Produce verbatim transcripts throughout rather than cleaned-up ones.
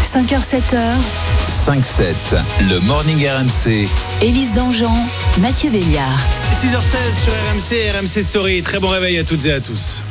cinq heures sept heures. cinq sept, le Morning R M C. Élise Dangean, Mathieu Béliard. six heures seize sur R M C, R M C Story. Très bon réveil à toutes et à tous.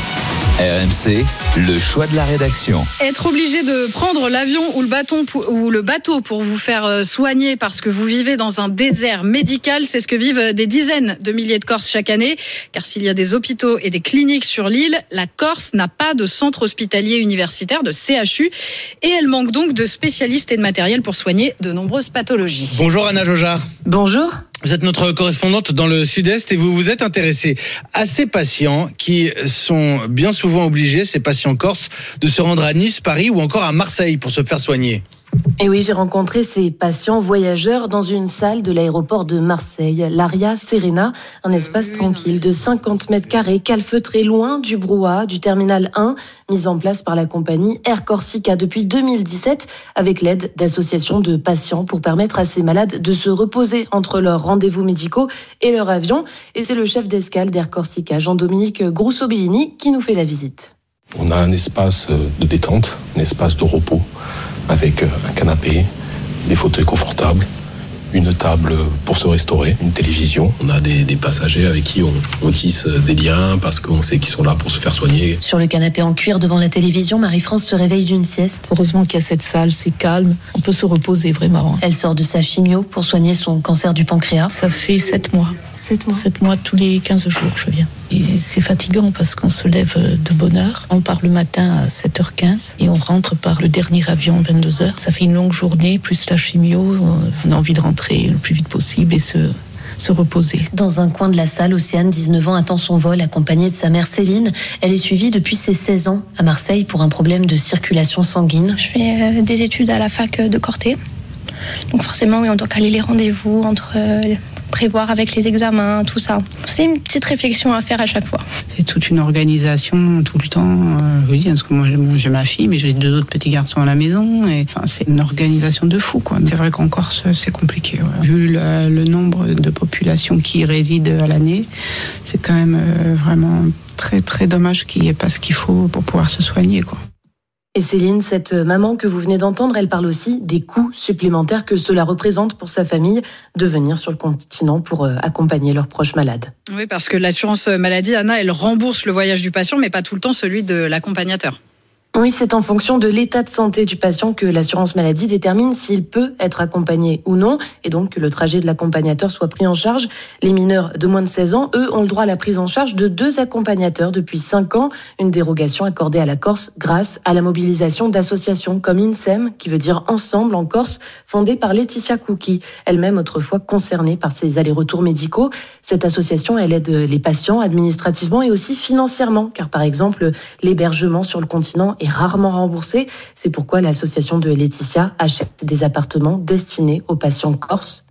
R M C, le choix de la rédaction. Être obligé de prendre l'avion ou le, bâton pour, ou le bateau pour vous faire soigner parce que vous vivez dans un désert médical, c'est ce que vivent des dizaines de milliers de Corses chaque année. Car s'il y a des hôpitaux et des cliniques sur l'île, la Corse n'a pas de centre hospitalier universitaire, de C H U, et elle manque donc de spécialistes et de matériel pour soigner de nombreuses pathologies. Bonjour Anna Jojard. Bonjour. Vous êtes notre correspondante dans le Sud-Est et vous vous êtes intéressée à ces patients qui sont bien souvent obligés, ces patients corses, de se rendre à Nice, Paris ou encore à Marseille pour se faire soigner. Et oui, j'ai rencontré ces patients voyageurs dans une salle de l'aéroport de Marseille, l'Aria Serena, un espace tranquille de cinquante mètres carrés, calfeutré loin du brouhaha du terminal un, mis en place par la compagnie Air Corsica depuis deux mille dix-sept, avec l'aide d'associations de patients pour permettre à ces malades de se reposer entre leurs rendez-vous médicaux et leur avion. Et c'est le chef d'escale d'Air Corsica, Jean-Dominique Grousseau-Bellini, qui nous fait la visite. On a un espace de détente, un espace de repos, avec un canapé, des fauteuils confortables, une table pour se restaurer, une télévision. On a des, des passagers avec qui on, on tisse des liens parce qu'on sait qu'ils sont là pour se faire soigner. Sur le canapé en cuir devant la télévision, Marie-France se réveille d'une sieste. Heureusement qu'il y a cette salle, c'est calme, on peut se reposer vraiment. Elle sort de sa chimio pour soigner son cancer du pancréas. Ça fait sept mois. Sept mois. Sept mois, tous les quinze jours, je viens. Et c'est fatigant parce qu'on se lève de bonne heure. On part le matin à sept heures quinze et on rentre par le dernier avion à vingt-deux heures. Ça fait une longue journée, plus la chimio. On a envie de rentrer le plus vite possible et se, se reposer. Dans un coin de la salle, Océane, dix-neuf ans, attend son vol accompagnée de sa mère Céline. Elle est suivie depuis ses seize ans à Marseille pour un problème de circulation sanguine. Je fais euh, des études à la fac de Corté. Donc forcément, oui, on doit caler les rendez-vous entre... Euh, prévoir avec les examens, tout ça. C'est une petite réflexion à faire à chaque fois. C'est toute une organisation tout le temps. Euh, je vous dis, parce que moi j'ai ma fille, mais j'ai deux autres petits garçons à la maison. Et, enfin, c'est une organisation de fou, quoi. C'est vrai qu'en Corse, c'est compliqué. Ouais. Vu le, le nombre de populations qui y résident à l'année, c'est quand même euh, vraiment très très dommage qu'il n'y ait pas ce qu'il faut pour pouvoir se soigner, quoi. Et Céline, cette maman que vous venez d'entendre, elle parle aussi des coûts supplémentaires que cela représente pour sa famille de venir sur le continent pour accompagner leurs proches malades. Oui, parce que l'assurance maladie, Anna, elle rembourse le voyage du patient, mais pas tout le temps celui de l'accompagnateur. Oui, c'est en fonction de l'état de santé du patient que l'assurance maladie détermine s'il peut être accompagné ou non, et donc que le trajet de l'accompagnateur soit pris en charge. Les mineurs de moins de seize ans, eux, ont le droit à la prise en charge de deux accompagnateurs depuis cinq ans, une dérogation accordée à la Corse grâce à la mobilisation d'associations comme INSEM, qui veut dire Ensemble en Corse, fondée par Laetitia Kouki, elle-même autrefois concernée par ces allers-retours médicaux. Cette association, elle aide les patients administrativement et aussi financièrement, car par exemple, l'hébergement sur le continent est rarement remboursé. C'est pourquoi l'association de Laetitia achète des appartements destinés aux patients corses.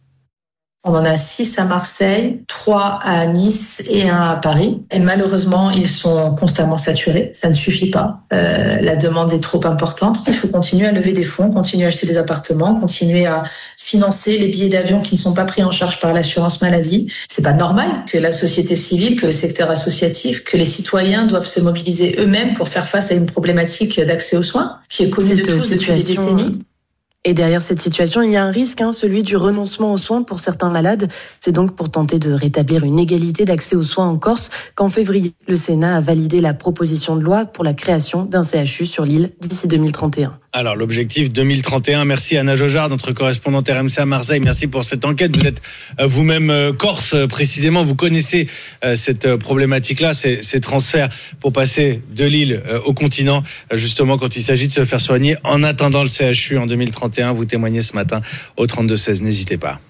On en a six à Marseille, trois à Nice et un à Paris. Et malheureusement, ils sont constamment saturés. Ça ne suffit pas. Euh, la demande est trop importante. Il faut continuer à lever des fonds, continuer à acheter des appartements, continuer à financer les billets d'avion qui ne sont pas pris en charge par l'assurance maladie. C'est pas normal que la société civile, que le secteur associatif, que les citoyens doivent se mobiliser eux-mêmes pour faire face à une problématique d'accès aux soins qui est connue de tous depuis des décennies. Et derrière cette situation, il y a un risque, hein, celui du renoncement aux soins pour certains malades. C'est donc pour tenter de rétablir une égalité d'accès aux soins en Corse qu'en février, le Sénat a validé la proposition de loi pour la création d'un C H U sur l'île d'ici deux mille trente et un. Alors, l'objectif deux mille trente et un, merci Anna Jojard, notre correspondante R M C à Marseille, merci pour cette enquête. Vous êtes euh, vous-même euh, corse, euh, précisément, vous connaissez euh, cette euh, problématique-là, ces, ces transferts pour passer de l'île euh, au continent, euh, justement quand il s'agit de se faire soigner en attendant le C H U en deux mille trente et un. Vous témoignez ce matin au trente-deux seize, n'hésitez pas.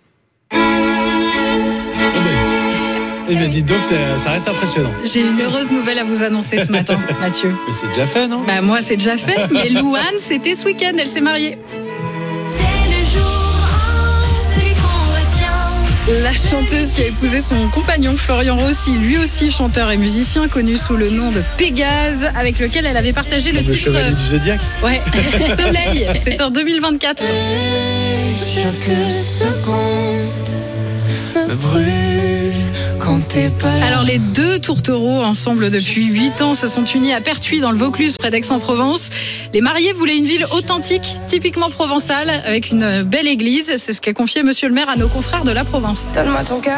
Eh bien, dites donc, ça reste impressionnant. J'ai une heureuse nouvelle à vous annoncer ce matin, Mathieu. Mais c'est déjà fait, non ? Bah, moi, c'est déjà fait. Mais Louane, c'était ce week-end, elle s'est mariée. C'est le jour, celui qu'on retient. La chanteuse qui a épousé son compagnon Florian Rossi, lui aussi chanteur et musicien, connu sous le nom de Pégase, avec lequel elle avait partagé le, le titre. Chevalier du Zodiac. Ouais, Soleil, c'est en deux mille vingt-quatre. Et chaque seconde me brûle quand t'es pas là. Alors les deux tourtereaux, ensemble depuis huit ans, se sont unis à Pertuis dans le Vaucluse, près d'Aix-en-Provence. Les mariés voulaient une ville authentique, typiquement provençale, avec une belle église. C'est ce qu'a confié Monsieur le maire à nos confrères de la Provence. Donne-moi ton cœur.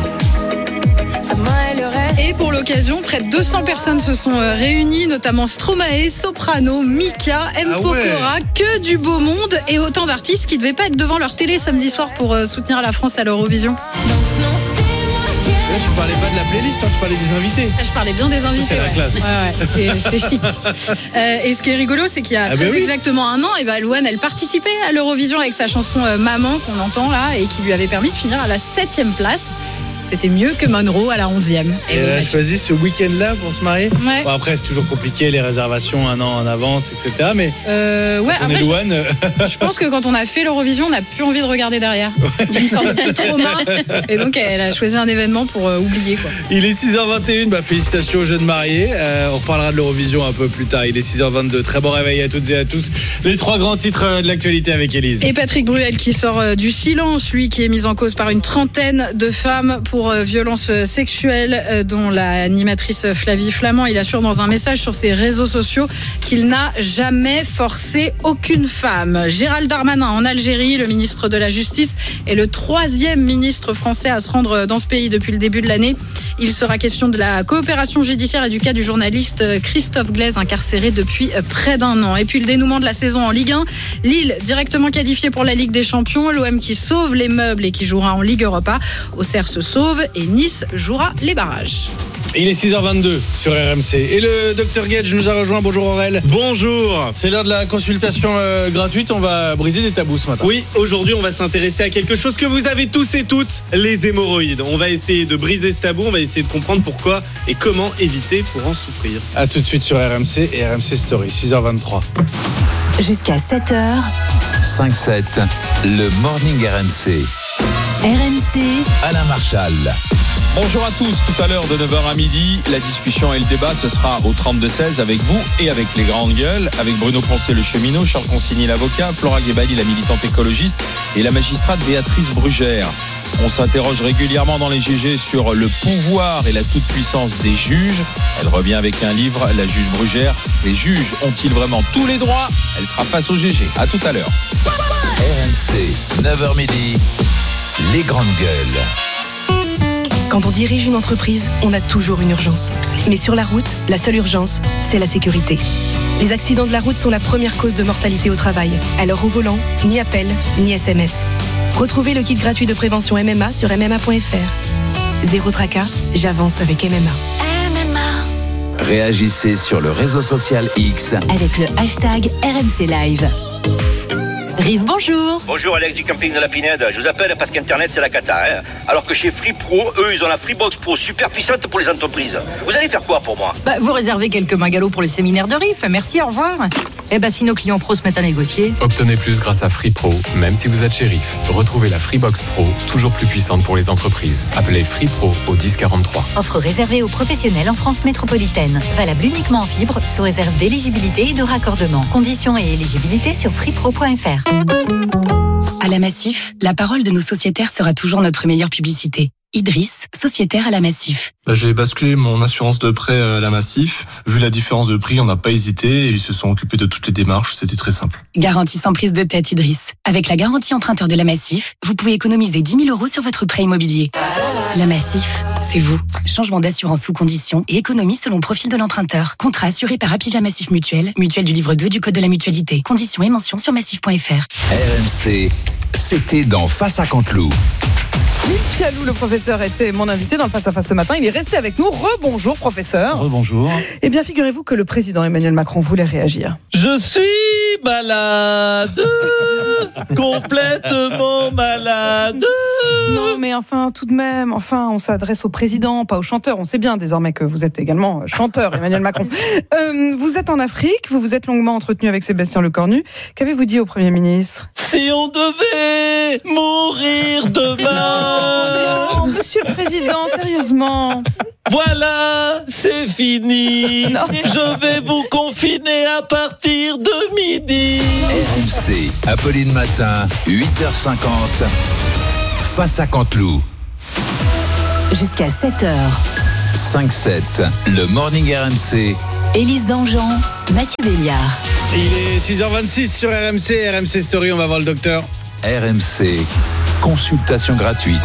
Et pour l'occasion, près de deux cents personnes se sont réunies, notamment Stromae, Soprano, Mika, M. Ah ouais. Pokora, que du beau monde et autant d'artistes qui ne devaient pas être devant leur télé samedi soir pour soutenir la France à l'Eurovision. Là, je parlais pas de la playlist, hein, je parlais des invités. Je parlais bien des invités. C'est la ouais. classe. Ouais, ouais, c'est, c'est chic. Euh, et ce qui est rigolo, c'est qu'il y a Ah très bah oui. exactement un an, et ben Louane, elle participait à l'Eurovision avec sa chanson euh, Maman qu'on entend là et qui lui avait permis de finir à la septième place. C'était mieux que Monroe à la onzième. Et elle a choisi ce week-end-là pour se marier. Ouais. Bon, après, c'est toujours compliqué, les réservations un an en avance, et cetera. Mais Euh, ouais, on après, est je, Louane. je pense que quand on a fait l'Eurovision, on n'a plus envie de regarder derrière. Il y a une sorte de petit trauma. Et donc, elle a choisi un événement pour euh, oublier, quoi. Il est six heures vingt et une, bah, félicitations aux jeunes mariés. Euh, on reparlera de l'Eurovision un peu plus tard. Il est six heures vingt-deux. Très bon réveil à toutes et à tous. Les trois grands titres de l'actualité avec Élise. Et Patrick Bruel qui sort euh, du silence, lui qui est mis en cause par une trentaine de femmes pour euh, violences sexuelles, euh, dont l'animatrice Flavie Flamand. Il assure dans un message sur ses réseaux sociaux qu'il n'a jamais forcé aucune femme. Gérald Darmanin en Algérie, le ministre de la Justice, est le troisième ministre français à se rendre dans ce pays depuis le début de l'année. Il sera question de la coopération judiciaire et du cas du journaliste Christophe Glaise, incarcéré depuis près d'un an. Et puis le dénouement de la saison en Ligue un. Lille, directement qualifié pour la Ligue des Champions. L'O M qui sauve les meubles et qui jouera en Ligue Europa. Auxerre se sauve et Nice jouera les barrages. Il est six heures vingt-deux sur R M C. Et le docteur Gage nous a rejoint. Bonjour Aurel. Bonjour. C'est l'heure de la consultation euh, gratuite. On va briser des tabous ce matin. Oui, aujourd'hui on va s'intéresser à quelque chose que vous avez tous et toutes, les hémorroïdes. On va essayer de briser ce tabou, on va essayer de comprendre pourquoi et comment éviter pour en souffrir. A tout de suite sur R M C et R M C Story, six heures vingt-trois. Jusqu'à sept heures, cinq sept, le Morning R M C. R M C, Alain Marchal. Bonjour à tous, tout à l'heure de neuf heures à midi, la discussion et le débat, ce sera au trente-deux seize avec vous et avec les grandes gueules, avec Bruno Poncet, le cheminot, Charles Consigny, l'avocat, Flora Guébali, la militante écologiste et la magistrate Béatrice Brugère. On s'interroge régulièrement dans les G G sur le pouvoir et la toute-puissance des juges. Elle revient avec un livre, La juge Brugère. Les juges ont-ils vraiment tous les droits ? Elle sera face au G G. À tout à l'heure. R M C, neuf heures midi, les grandes gueules. Quand on dirige une entreprise, on a toujours une urgence. Mais sur la route, la seule urgence, c'est la sécurité. Les accidents de la route sont la première cause de mortalité au travail. Alors au volant, ni appel, ni S M S. Retrouvez le kit gratuit de prévention M M A sur m m a point f r. Zéro tracas, j'avance avec M M A. M M A. Réagissez sur le réseau social X avec le hashtag R M C Live. Rive, bonjour. Bonjour, Alex du camping de la Pinède. Je vous appelle parce qu'Internet, c'est la cata. Hein. Alors que chez Free Pro, eux, ils ont la Freebox Pro super puissante pour les entreprises. Vous allez faire quoi pour moi ? Bah, vous réservez quelques magalots pour le séminaire de Riff. Merci, au revoir. Eh ben, si nos clients pros se mettent à négocier. Obtenez plus grâce à Free Pro, même si vous êtes chez Riff. Retrouvez la Freebox Pro, toujours plus puissante pour les entreprises. Appelez Free Pro au dix quarante-trois. Offre réservée aux professionnels en France métropolitaine. Valable uniquement en fibre, sous réserve d'éligibilité et de raccordement. Conditions et éligibilité sur freepro point f r. À la Massif, la parole de nos sociétaires sera toujours notre meilleure publicité. Idriss, sociétaire à la Massif. Bah, j'ai basculé mon assurance de prêt à la Massif. Vu la différence de prix, on n'a pas hésité et ils se sont occupés de toutes les démarches. C'était très simple. Garantie sans prise de tête, Idriss. Avec la garantie emprunteur de la Massif, vous pouvez économiser dix mille euros sur votre prêt immobilier. La Massif, c'est vous. Changement d'assurance sous condition et économie selon profil de l'emprunteur. Contrat assuré par Apivia Massif Mutuelle, mutuelle du livre deux du Code de la mutualité. Conditions et mentions sur massif point f r. R M C, c'était dans Face à Canteloup. Philippe Pialou, le professeur, était mon invité dans le Face-à-Face ce matin. Il est resté avec nous. Rebonjour, professeur. Rebonjour. Eh bien, figurez-vous que le président Emmanuel Macron voulait réagir. Je suis malade. Complètement malade. Non, mais enfin, tout de même, enfin, on s'adresse au président, pas au chanteur. On sait bien désormais que vous êtes également chanteur, Emmanuel Macron. Euh, vous êtes en Afrique, vous vous êtes longuement entretenu avec Sébastien Lecornu. Qu'avez-vous dit au Premier ministre ? Si on devait mourir demain. Oh, monsieur le président, sérieusement. Voilà, c'est fini. Non. Je vais vous confiner à partir de midi. R M C, Apolline Matin, huit heures cinquante, Face à Canteloup. jusqu'à sept heures. cinq sept, le Morning R M C. Élise Dangean, Mathieu Béliard. Il est six heures vingt-six sur R M C, R M C Story, on va voir le docteur. R M C, consultation gratuite.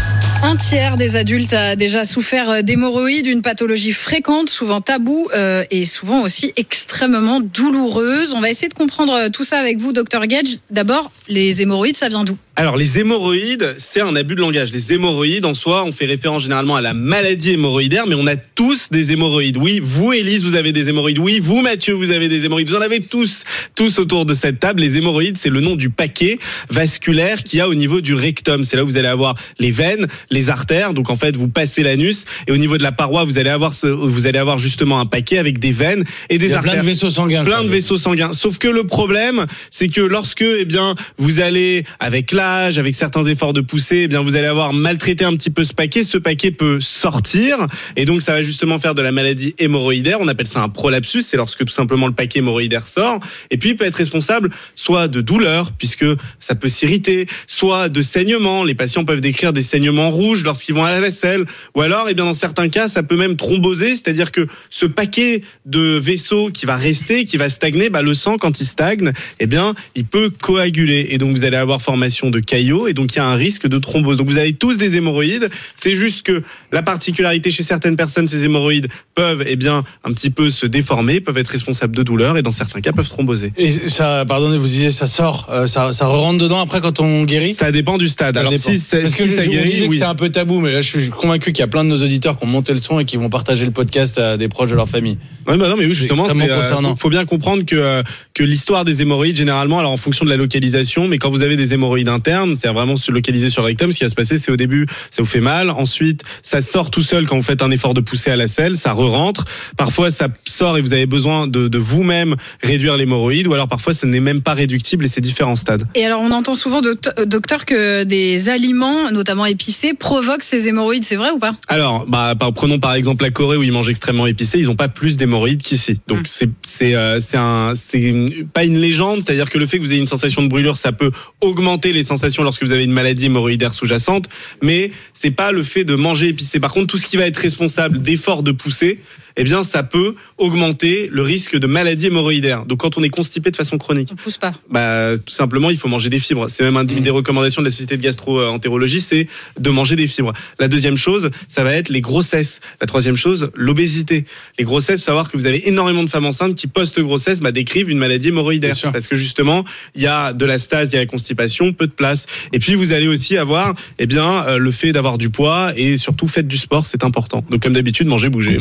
Un tiers des adultes a déjà souffert d'hémorroïdes, une pathologie fréquente, souvent taboue euh, et souvent aussi extrêmement douloureuse. On va essayer de comprendre tout ça avec vous, docteur Gage. D'abord, les hémorroïdes, ça vient d'où ? Alors, les hémorroïdes, c'est un abus de langage. Les hémorroïdes, en soi, on fait référence généralement à la maladie hémorroïdaire, mais on a tous des hémorroïdes. Oui, vous, Élise, vous avez des hémorroïdes. Oui, vous, Mathieu, vous avez des hémorroïdes. Vous en avez tous, tous autour de cette table. Les hémorroïdes, c'est le nom du paquet vasculaire qu'il y a au niveau du rectum. C'est là où vous allez avoir les veines, les artères. Donc, en fait, vous passez l'anus et au niveau de la paroi, vous allez avoir, ce, vous allez avoir justement un paquet avec des veines et des Il y a artères. plein de vaisseaux sanguins. Plein de vaisseaux sanguins. Sauf que le problème, c'est que lorsque, eh bien, vous allez avec l'âge, avec certains efforts de poussée, eh bien, vous allez avoir maltraité un petit peu ce paquet. Ce paquet peut sortir et donc ça va justement faire de la maladie hémorroïdaire. On appelle ça un prolapsus. C'est lorsque tout simplement le paquet hémorroïdaire sort. Et puis, il peut être responsable soit de douleur, puisque ça peut s'irriter, soit de saignement. Les patients peuvent décrire des saignements rouges lorsqu'ils vont à la vaisselle. Ou alors, eh bien, dans certains cas, ça peut même thromboser. C'est-à-dire que ce paquet de vaisseaux qui va rester, qui va stagner, bah, le sang, quand il stagne, eh bien, il peut coaguler. Et donc, vous allez avoir formation de caillots. Et donc, il y a un risque de thrombose. Donc, vous avez tous des hémorroïdes. C'est juste que la particularité chez certaines personnes, ces hémorroïdes peuvent, eh bien, un petit peu se déformer, peuvent être responsables de douleurs et dans certains cas peuvent thromboser. Et ça, pardonnez, vous disiez ça sort, euh, ça, ça rentre dedans après quand on guérit ? Ça dépend du stade. Ça Alors, dépend. si, ça, Parce que si je, ça je guérit, vous disais oui. que c'était un peu tabou, mais là, je suis convaincu qu'il y a plein de nos auditeurs qui ont monté le son et qui vont partager le podcast à des proches de leur famille. Oui, bah non, mais oui, justement, c'est il euh, faut bien comprendre que euh, que l'histoire des hémorroïdes, généralement, alors en fonction de la localisation, mais quand vous avez des hémorroïdes internes, c'est vraiment se localiser sur le rectum. Ce qui va se passer, c'est au début, ça vous fait mal. Ensuite, ça sort tout seul quand vous faites un effort de poussée à la selle, ça re-rentre. Parfois, ça sort et vous avez besoin de, de vous-même réduire l'hémorroïde, ou alors parfois, ça n'est même pas réductible et c'est différents stades. Et alors, on entend souvent, docteur, que des aliments, notamment épicés, provoquent ces hémorroïdes. C'est vrai ou pas ? Alors, bah, prenons par exemple la Corée où ils mangent extrêmement épicé, ils n'ont pas plus d'hémorroïdes qu'ici. Donc, mmh. c'est c'est euh, c'est un c'est pas une légende, c'est-à-dire que le fait que vous ayez une sensation de brûlure, ça peut augmenter les sensations lorsque vous avez une maladie hémorroïdaire sous-jacente, mais c'est pas le fait de manger épicé. Par contre, tout ce qui va être responsable d'efforts de poussée, eh bien, ça peut augmenter le risque de maladie hémorroïdaire. Donc, quand on est constipé de façon chronique, on pousse pas. Bah, tout simplement, il faut manger des fibres. C'est même une des recommandations de la Société de gastro-entérologie, c'est de manger des fibres. La deuxième chose, ça va être les grossesses. La troisième chose, l'obésité. Les grossesses, faut savoir que vous avez énormément de femmes enceintes qui post-grossesse bah, décrivent une maladie hémorroïdaire. Parce que justement, il y a de la stase, il y a la constipation, peu de place. Et puis, vous allez aussi avoir, eh bien, euh, le fait d'avoir du poids et surtout, faites du sport, c'est important. Donc, comme d'habitude, mangez, bougez.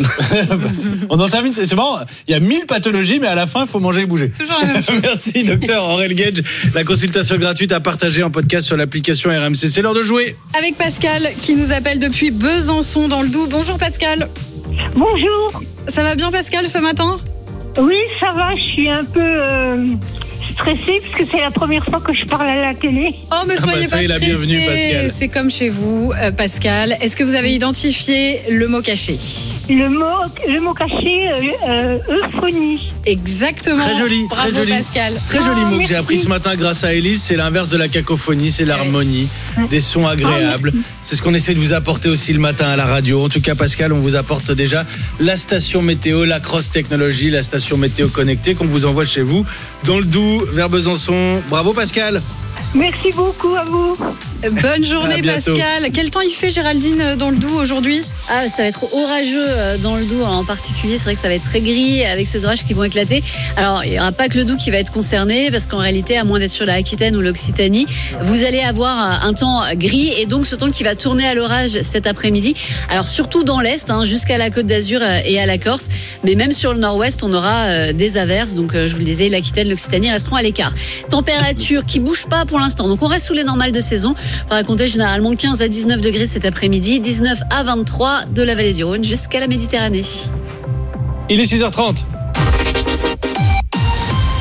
On en termine, c'est marrant, il y a mille pathologies, mais à la fin, il faut manger et bouger. Toujours la même chose. Merci, docteur Aurel Gage. La consultation gratuite à partager en podcast sur l'application R M C. C'est l'heure de jouer. Avec Pascal, qui nous appelle depuis Besançon, dans le Doubs. Bonjour, Pascal. Bonjour. Ça va bien, Pascal, ce matin ? Oui, ça va, je suis un peu... Euh... stressée parce que c'est la première fois que je parle à la télé. Oh, mais soyez ah bah, pas stressés. C'est comme chez vous, euh, Pascal. Est-ce que vous avez identifié le mot caché ? Le mot, le mot caché, euh, euh, euphonie. Exactement. Très joli, Bravo, très joli. Pascal. Très joli Oh, mot que merci. j'ai appris ce matin grâce à Élise. C'est l'inverse de la cacophonie, c'est l'harmonie, des sons agréables. C'est ce qu'on essaie de vous apporter aussi le matin à la radio. En tout cas, Pascal, on vous apporte déjà la station météo, la Cross Technology, la station météo connectée qu'on vous envoie chez vous dans le Doubs, vers Besançon. Bravo, Pascal. Merci beaucoup à vous. Bonne journée, À bientôt. Pascal. Quel temps il fait, Géraldine, dans le Doubs aujourd'hui ? Ah, ça va être orageux euh, dans le Doubs en particulier. C'est vrai que ça va être très gris avec ces orages qui vont éclater. Alors, il n'y aura pas que le Doubs qui va être concerné parce qu'en réalité, à moins d'être sur la Aquitaine ou l'Occitanie, vous allez avoir un temps gris et donc ce temps qui va tourner à l'orage cet après-midi. Alors, surtout dans l'Est, hein, jusqu'à la Côte d'Azur et à la Corse. Mais même sur le Nord-Ouest, on aura euh, des averses. Donc, euh, je vous le disais, l'Aquitaine, l'Occitanie resteront à l'écart. Température qui bouge pas pour l'instant. Donc, on reste sous les normales de saison. On va compter généralement quinze à dix-neuf degrés cet après-midi, dix-neuf à vingt-trois de la vallée du Rhône jusqu'à la Méditerranée. Il est six heures trente.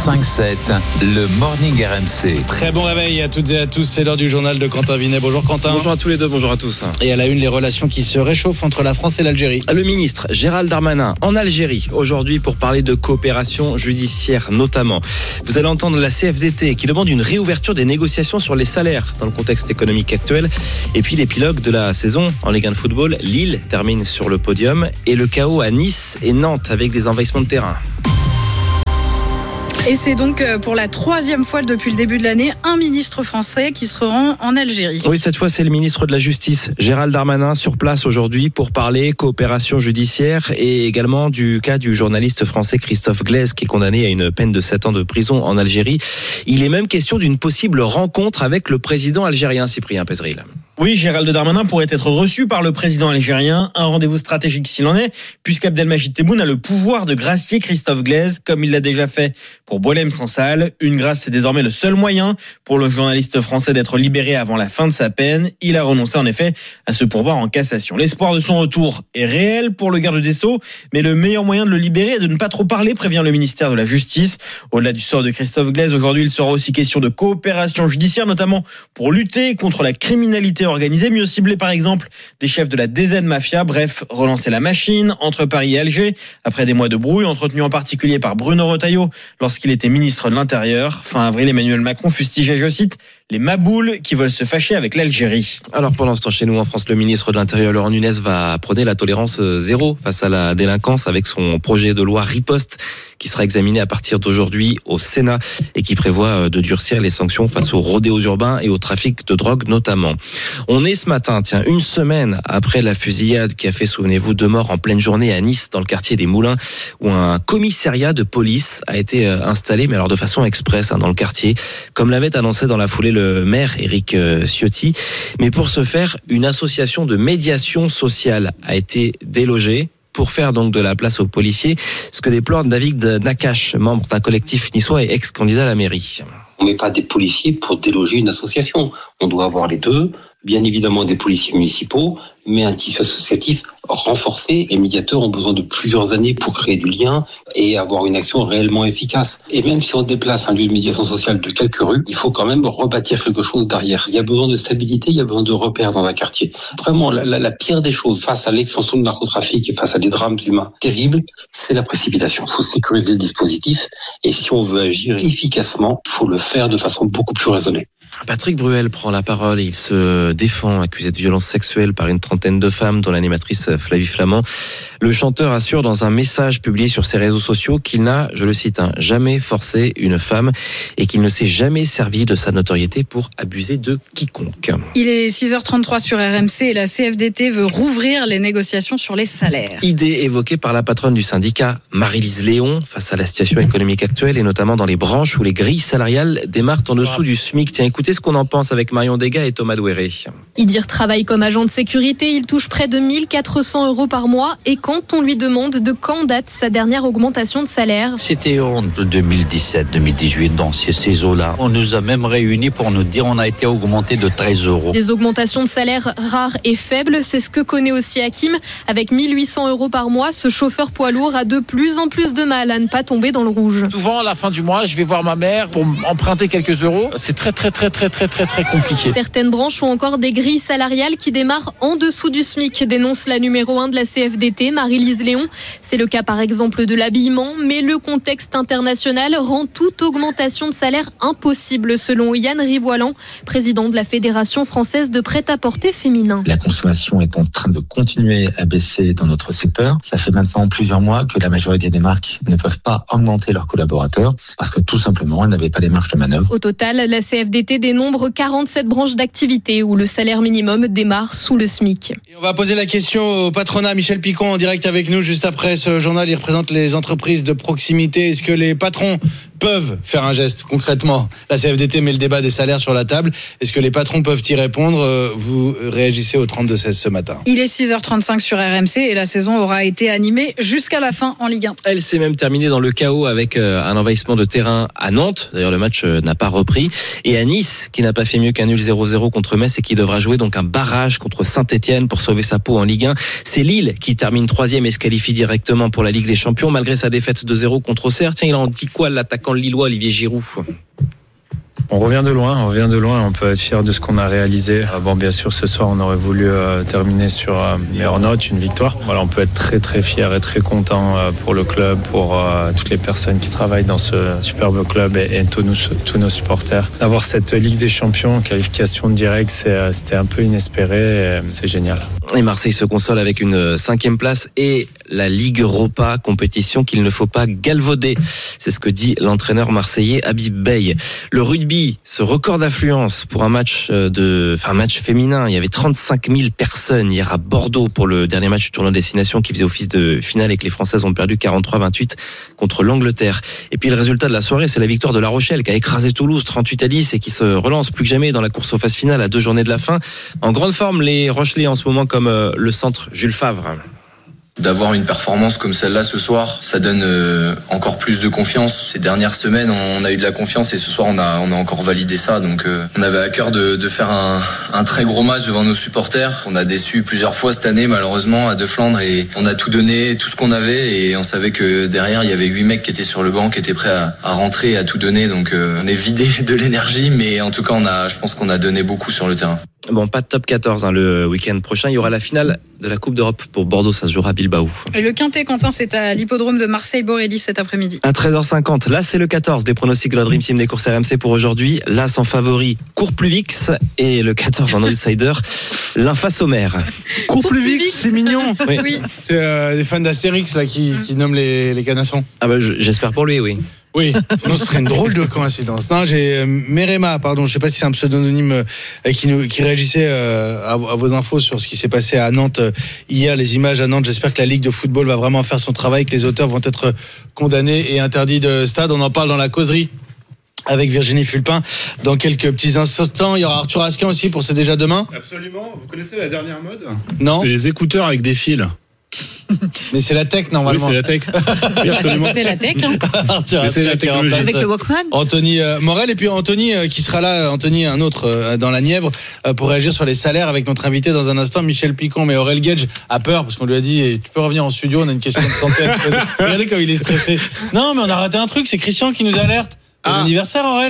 cinq sept, le Morning R M C. Très bon réveil à toutes et à tous, c'est l'heure du journal de Quentin Vinet. Bonjour Quentin. Bonjour à tous les deux, bonjour à tous. Et à la une, les relations qui se réchauffent entre la France et l'Algérie. Le ministre Gérald Darmanin en Algérie aujourd'hui pour parler de coopération judiciaire notamment. Vous allez entendre la C F D T qui demande une réouverture des négociations sur les salaires dans le contexte économique actuel. Et puis l'épilogue de la saison en Ligue un de football, Lille termine sur le podium et le chaos à Nice et Nantes avec des envahissements de terrain. Et c'est donc pour la troisième fois depuis le début de l'année un ministre français qui se rend en Algérie. Oui, cette fois c'est le ministre de la Justice, Gérald Darmanin, sur place aujourd'hui pour parler coopération judiciaire et également du cas du journaliste français Christophe Glaise qui est condamné à une peine de sept ans de prison en Algérie. Il est même question d'une possible rencontre avec le président algérien Cyprien Pezril. Oui, Gérald Darmanin pourrait être reçu par le président algérien, un rendez-vous stratégique s'il en est, puisqu'Abdelmajid Tebboune a le pouvoir de gracier Christophe Glaise, comme il l'a déjà fait pour Boualem Sansal. Une grâce, c'est désormais le seul moyen pour le journaliste français d'être libéré avant la fin de sa peine. Il a renoncé en effet à se pourvoir en cassation. L'espoir de son retour est réel pour le garde des Sceaux, mais le meilleur moyen de le libérer est de ne pas trop parler, prévient le ministère de la Justice. Au-delà du sort de Christophe Glaise, aujourd'hui, il sera aussi question de coopération judiciaire, notamment pour lutter contre la criminalité organisée, mieux cibler par exemple des chefs de la D Z Mafia, bref, relancer la machine entre Paris et Alger, après des mois de brouille, entretenus en particulier par Bruno Retailleau lorsqu'il était ministre de l'Intérieur. Fin avril, Emmanuel Macron fustigeait, je cite, les maboules qui veulent se fâcher avec l'Algérie. Alors pendant ce temps chez nous en France, le ministre de l'Intérieur Laurent Nunez va prôner la tolérance zéro face à la délinquance avec son projet de loi Riposte qui sera examiné à partir d'aujourd'hui au Sénat et qui prévoit de durcir les sanctions face aux rodéos urbains et au trafic de drogue notamment. On est ce matin, tiens, une semaine après la fusillade qui a fait, souvenez-vous, deux morts en pleine journée à Nice dans le quartier des Moulins où un commissariat de police a été installé, mais alors de façon express hein, dans le quartier, comme l'avait annoncé dans la foulée le maire Éric Ciotti. Mais pour ce faire, une association de médiation sociale a été délogée pour faire donc de la place aux policiers, ce que déplore David Nakache, membre d'un collectif niçois et ex-candidat à la mairie. On ne met pas des policiers pour déloger une association. On doit avoir les deux. Bien évidemment des policiers municipaux, mais un tissu associatif renforcé. Les médiateurs ont besoin de plusieurs années pour créer du lien et avoir une action réellement efficace. Et même si on déplace un lieu de médiation sociale de quelques rues, il faut quand même rebâtir quelque chose derrière. Il y a besoin de stabilité, il y a besoin de repères dans un quartier. Vraiment, la, la, la pire des choses face à l'extension du narcotrafic et face à des drames humains terribles, c'est la précipitation. Il faut sécuriser le dispositif et si on veut agir efficacement, il faut le faire de façon beaucoup plus raisonnée. Patrick Bruel prend la parole et il se défend, accusé de violence sexuelle par une trentaine de femmes, dont l'animatrice Flavie Flamand. Le chanteur assure dans un message publié sur ses réseaux sociaux qu'il n'a, je le cite, hein, jamais forcé une femme et qu'il ne s'est jamais servi de sa notoriété pour abuser de quiconque. Il est six heures trente-trois sur R M C et la C F D T veut rouvrir les négociations sur les salaires. Idée évoquée par la patronne du syndicat, Marie-Lise Léon, face à la situation économique actuelle et notamment dans les branches où les grilles salariales démarrent en dessous du SMIC. Tiens, écoutez ce qu'on en pense avec Marion Degas et Thomas Douéré. Idir travaille comme agent de sécurité, il touche près de mille quatre cents euros par mois et quand on lui demande de quand date sa dernière augmentation de salaire. C'était en deux mille dix-sept deux mille dix-huit dans ces, ces eaux-là. On nous a même réunis pour nous dire on a été augmenté de treize euros. Des augmentations de salaire rares et faibles, c'est ce que connaît aussi Hakim. Avec mille huit cents euros par mois, ce chauffeur poids lourd a de plus en plus de mal à ne pas tomber dans le rouge. Souvent à la fin du mois, je vais voir ma mère pour emprunter quelques euros. C'est très très très très très très très compliqué. Certaines branches ont encore des grilles salariales qui démarrent en dessous du SMIC, dénonce la numéro un de la C F D T, Marie-Lise Léon. C'est le cas par exemple de l'habillement, mais le contexte international rend toute augmentation de salaire impossible, selon Yann Rivoilan, président de la Fédération française de prêt-à-porter féminin. La consommation est en train de continuer à baisser dans notre secteur. Ça fait maintenant plusieurs mois que la majorité des marques ne peuvent pas augmenter leurs collaborateurs parce que tout simplement, elles n'avaient pas les marges de manœuvre. Au total, la C F D T dénombre quarante-sept branches d'activité où le salaire minimum démarre sous le SMIC. Et on va poser la question au patronat. Michel Picon en direct avec nous juste après ce journal. Il représente les entreprises de proximité. Est-ce que les patrons peuvent faire un geste concrètement? La C F D T met le débat des salaires sur la table. Est-ce que les patrons peuvent y répondre? Vous réagissez au trente-deux seize ce matin. Il est six heures trente-cinq sur R M C et la saison aura été animée jusqu'à la fin en Ligue un. Elle s'est même terminée dans le chaos avec un envahissement de terrain à Nantes. D'ailleurs, le match n'a pas repris. Et à Nice, qui n'a pas fait mieux qu'un nul zéro zéro contre Metz et qui devra jouer donc un barrage contre Saint-Etienne pour sauver sa peau en Ligue un. C'est Lille qui termine troisième et se qualifie directement pour la Ligue des Champions malgré sa défaite de zéro contre Auxerre. Tiens, il en dit quoi l'attaquant l'attaquant lillois Olivier Giroud. On revient de loin, on revient de loin, on peut être fier de ce qu'on a réalisé. Bon, bien sûr, ce soir, on aurait voulu euh, terminer sur euh, meilleure note, une victoire. Voilà, on peut être très très fier et très content euh, pour le club, pour euh, toutes les personnes qui travaillent dans ce superbe club et, et tous, nos, tous nos supporters. D'avoir cette Ligue des Champions, qualification directe, c'est, c'était un peu inespéré, et c'est génial. Et Marseille se console avec une cinquième place et la Ligue Europa, compétition qu'il ne faut pas galvauder. C'est ce que dit l'entraîneur marseillais Habib Beye. Le rugby, ce record d'affluence pour un match de, enfin, un match féminin. Il y avait trente-cinq mille personnes hier à Bordeaux pour le dernier match du tournoi de destination qui faisait office de finale et que les Françaises ont perdu quarante-trois à vingt-huit contre l'Angleterre. Et puis le résultat de la soirée, c'est la victoire de La Rochelle qui a écrasé Toulouse trente-huit à dix et qui se relance plus que jamais dans la course aux phases finales à deux journées de la fin. En grande forme, les Rochelais en ce moment comme le centre Jules Favre. D'avoir une performance comme celle-là ce soir, ça donne euh, encore plus de confiance. Ces dernières semaines, on a eu de la confiance et ce soir, on a, on a encore validé ça. Donc, euh, on avait à cœur de, de faire un, un très gros match devant nos supporters. On a déçu plusieurs fois cette année, malheureusement, à De Flandre, et on a tout donné, tout ce qu'on avait, et on savait que derrière, il y avait huit mecs qui étaient sur le banc, qui étaient prêts à, à rentrer, à tout donner. Donc, euh, on est vidé de l'énergie, mais en tout cas, on a, je pense qu'on a donné beaucoup sur le terrain. Bon, pas de top quatorze hein, le week-end prochain. Il y aura la finale de la Coupe d'Europe pour Bordeaux. Ça se jouera à Bilbao. Et le Quintet, Quentin, c'est à l'hippodrome de Marseille-Borély cet après-midi. À treize heures cinquante. Là, c'est le quatorze des pronostics de la Dream Team des courses R M C pour aujourd'hui. Là, sans favori, Cours plus vix. Et le quatorze en outsider, l'Infasomère. Cours plus vix, c'est mignon. Oui. Oui. C'est euh, des fans d'Astérix là, qui, qui nomment les, les canassons. Ah bah, j'espère pour lui, oui. Oui, sinon ce serait une drôle de coïncidence. Non, j'ai euh, Merema, pardon, je sais pas si c'est un pseudonyme euh, qui nous qui réagissait euh, à, à vos infos sur ce qui s'est passé à Nantes euh, hier, les images à Nantes. J'espère que la Ligue de football va vraiment faire son travail, que les auteurs vont être condamnés et interdits de stade. On en parle dans la causerie avec Virginie Fulpin dans quelques petits instants. Il y aura Arthur Asquin aussi pour C'est déjà demain. Absolument. Vous connaissez la dernière mode ? Non. C'est les écouteurs avec des fils. Mais c'est la tech normalement. Oui, c'est la tech. Oui, absolument. C'est la tech. Hein. Arthur Mais c'est la technologie. Avec le Walkman. Anthony euh, Morel et puis Anthony euh, qui sera là, Anthony un autre euh, dans la Nièvre euh, pour réagir sur les salaires avec notre invité dans un instant, Michel Picon. Mais Aurel Gage a peur parce qu'on lui a dit eh, tu peux revenir en studio, on a une question de santé. Regardez comme il est stressé. Non mais on a raté un truc, c'est Christian qui nous alerte. Bon ah. anniversaire Aurel.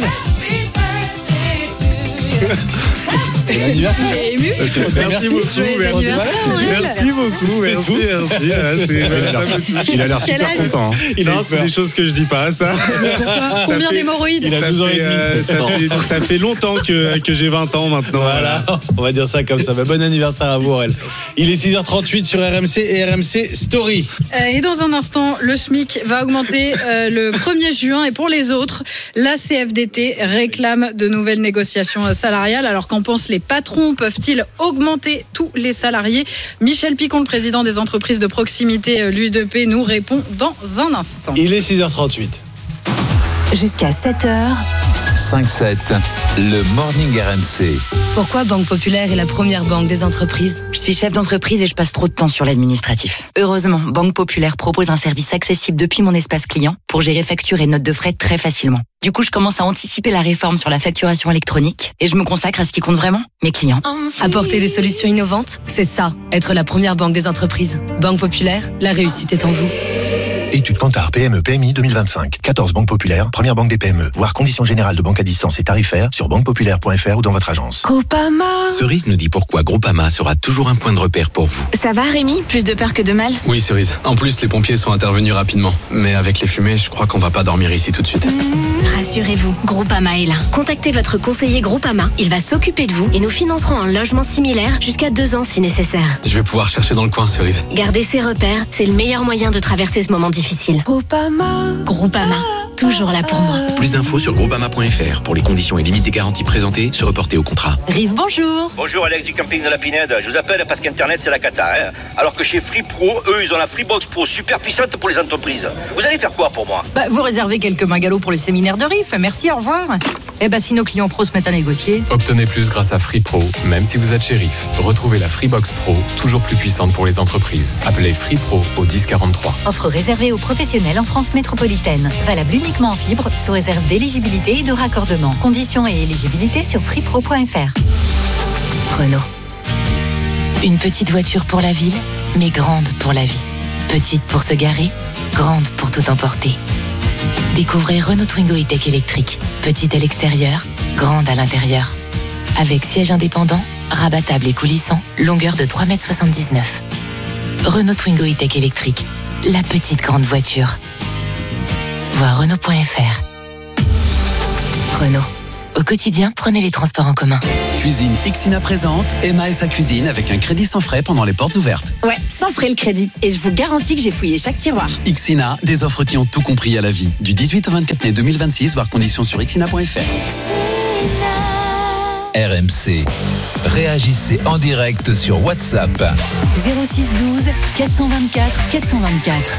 Bon anniversaire. Il est ému. Merci beaucoup. Merci, merci beaucoup. Merci, merci. merci. Il a l'air super content. Hein. Il non, c'est des choses que je dis pas, ça. Combien d'hémorroïdes ? Il a douze ans et demi. Euh, ça, fait, ça fait longtemps que, que j'ai vingt ans maintenant. Voilà. On va dire ça comme ça. Bon anniversaire à vous, Aurel. Il est six heures trente-huit sur R M C et R M C Story. Euh, et dans un instant, le SMIC va augmenter euh, le premier juin. Et pour les autres, la C F D T réclame de nouvelles négociations salariales. Alors qu'en pensent les patrons? Peuvent-ils augmenter tous les salariés? Michel Picon, le président des entreprises de proximité, l'U deux P, nous répond dans un instant. Il est six heures trente-huit. Jusqu'à sept heures. cinq sept, le Morning R M C. Pourquoi Banque Populaire est la première banque des entreprises? Je suis chef d'entreprise et je passe trop de temps sur l'administratif. Heureusement, Banque Populaire propose un service accessible depuis mon espace client pour gérer factures et notes de frais très facilement. Du coup, je commence à anticiper la réforme sur la facturation électronique et je me consacre à ce qui compte vraiment, mes clients. Apporter des solutions innovantes, c'est ça, être la première banque des entreprises. Banque Populaire, la réussite est en vous. Étude Kantar P M E P M I deux mille vingt-cinq. quatorze banques populaires, première banque des P M E. Voir conditions générales de banque à distance et tarifaires sur banque populaire point f r ou dans votre agence. Groupama. Cerise nous dit pourquoi Groupama sera toujours un point de repère pour vous. Ça va Rémi? Plus de peur que de mal? Oui Cerise. En plus les pompiers sont intervenus rapidement. Mais avec les fumées, je crois qu'on va pas dormir ici tout de suite. Mmh, rassurez-vous, Groupama est là. Contactez votre conseiller Groupama. Il va s'occuper de vous et nous financerons un logement similaire jusqu'à deux ans si nécessaire. Je vais pouvoir chercher dans le coin Cerise. Gardez ses repères, c'est le meilleur moyen de traverser ce moment difficile. Groupama. Groupama, toujours là pour moi. Plus d'infos sur groupama point f r. Pour les conditions et limites des garanties présentées, se reporter au contrat. Rive, bonjour. Bonjour Alex du camping de la Pinède. Je vous appelle parce qu'Internet c'est la cata. Hein. Alors que chez Free Pro, eux ils ont la Freebox Pro super puissante pour les entreprises. Vous allez faire quoi pour moi? Bah, vous réservez quelques bungalows pour le séminaire de Rive. Merci, au revoir. Eh bah si nos clients pros se mettent à négocier. Obtenez plus grâce à Free Pro, même si vous êtes chez Rive. Retrouvez la Freebox Pro, toujours plus puissante pour les entreprises. Appelez Free Pro au dix quarante-trois. Offre réservée aux professionnels en France métropolitaine. Valable uniquement en fibre, sous réserve d'éligibilité et de raccordement. Conditions et éligibilité sur freepro point f r. Renault. Une petite voiture pour la ville, mais grande pour la vie. Petite pour se garer, grande pour tout emporter. Découvrez Renault Twingo E-Tech électrique. Petite à l'extérieur, grande à l'intérieur. Avec siège indépendant, rabattable et coulissant, longueur de trois mètres soixante-dix-neuf. Renault Twingo E-Tech électrique. La petite grande voiture. Voir Renault point F R. Renault. Au quotidien, prenez les transports en commun. Cuisine Ixina présente Emma et sa cuisine avec un crédit sans frais pendant les portes ouvertes. Ouais, sans frais le crédit. Et je vous garantis que j'ai fouillé chaque tiroir. Ixina, des offres qui ont tout compris à la vie. Du dix-huit au vingt-quatre mai deux mille vingt-six, voir conditions sur ixina point F R. R M C. Réagissez en direct sur WhatsApp. zéro six douze quatre cent vingt-quatre quatre cent vingt-quatre.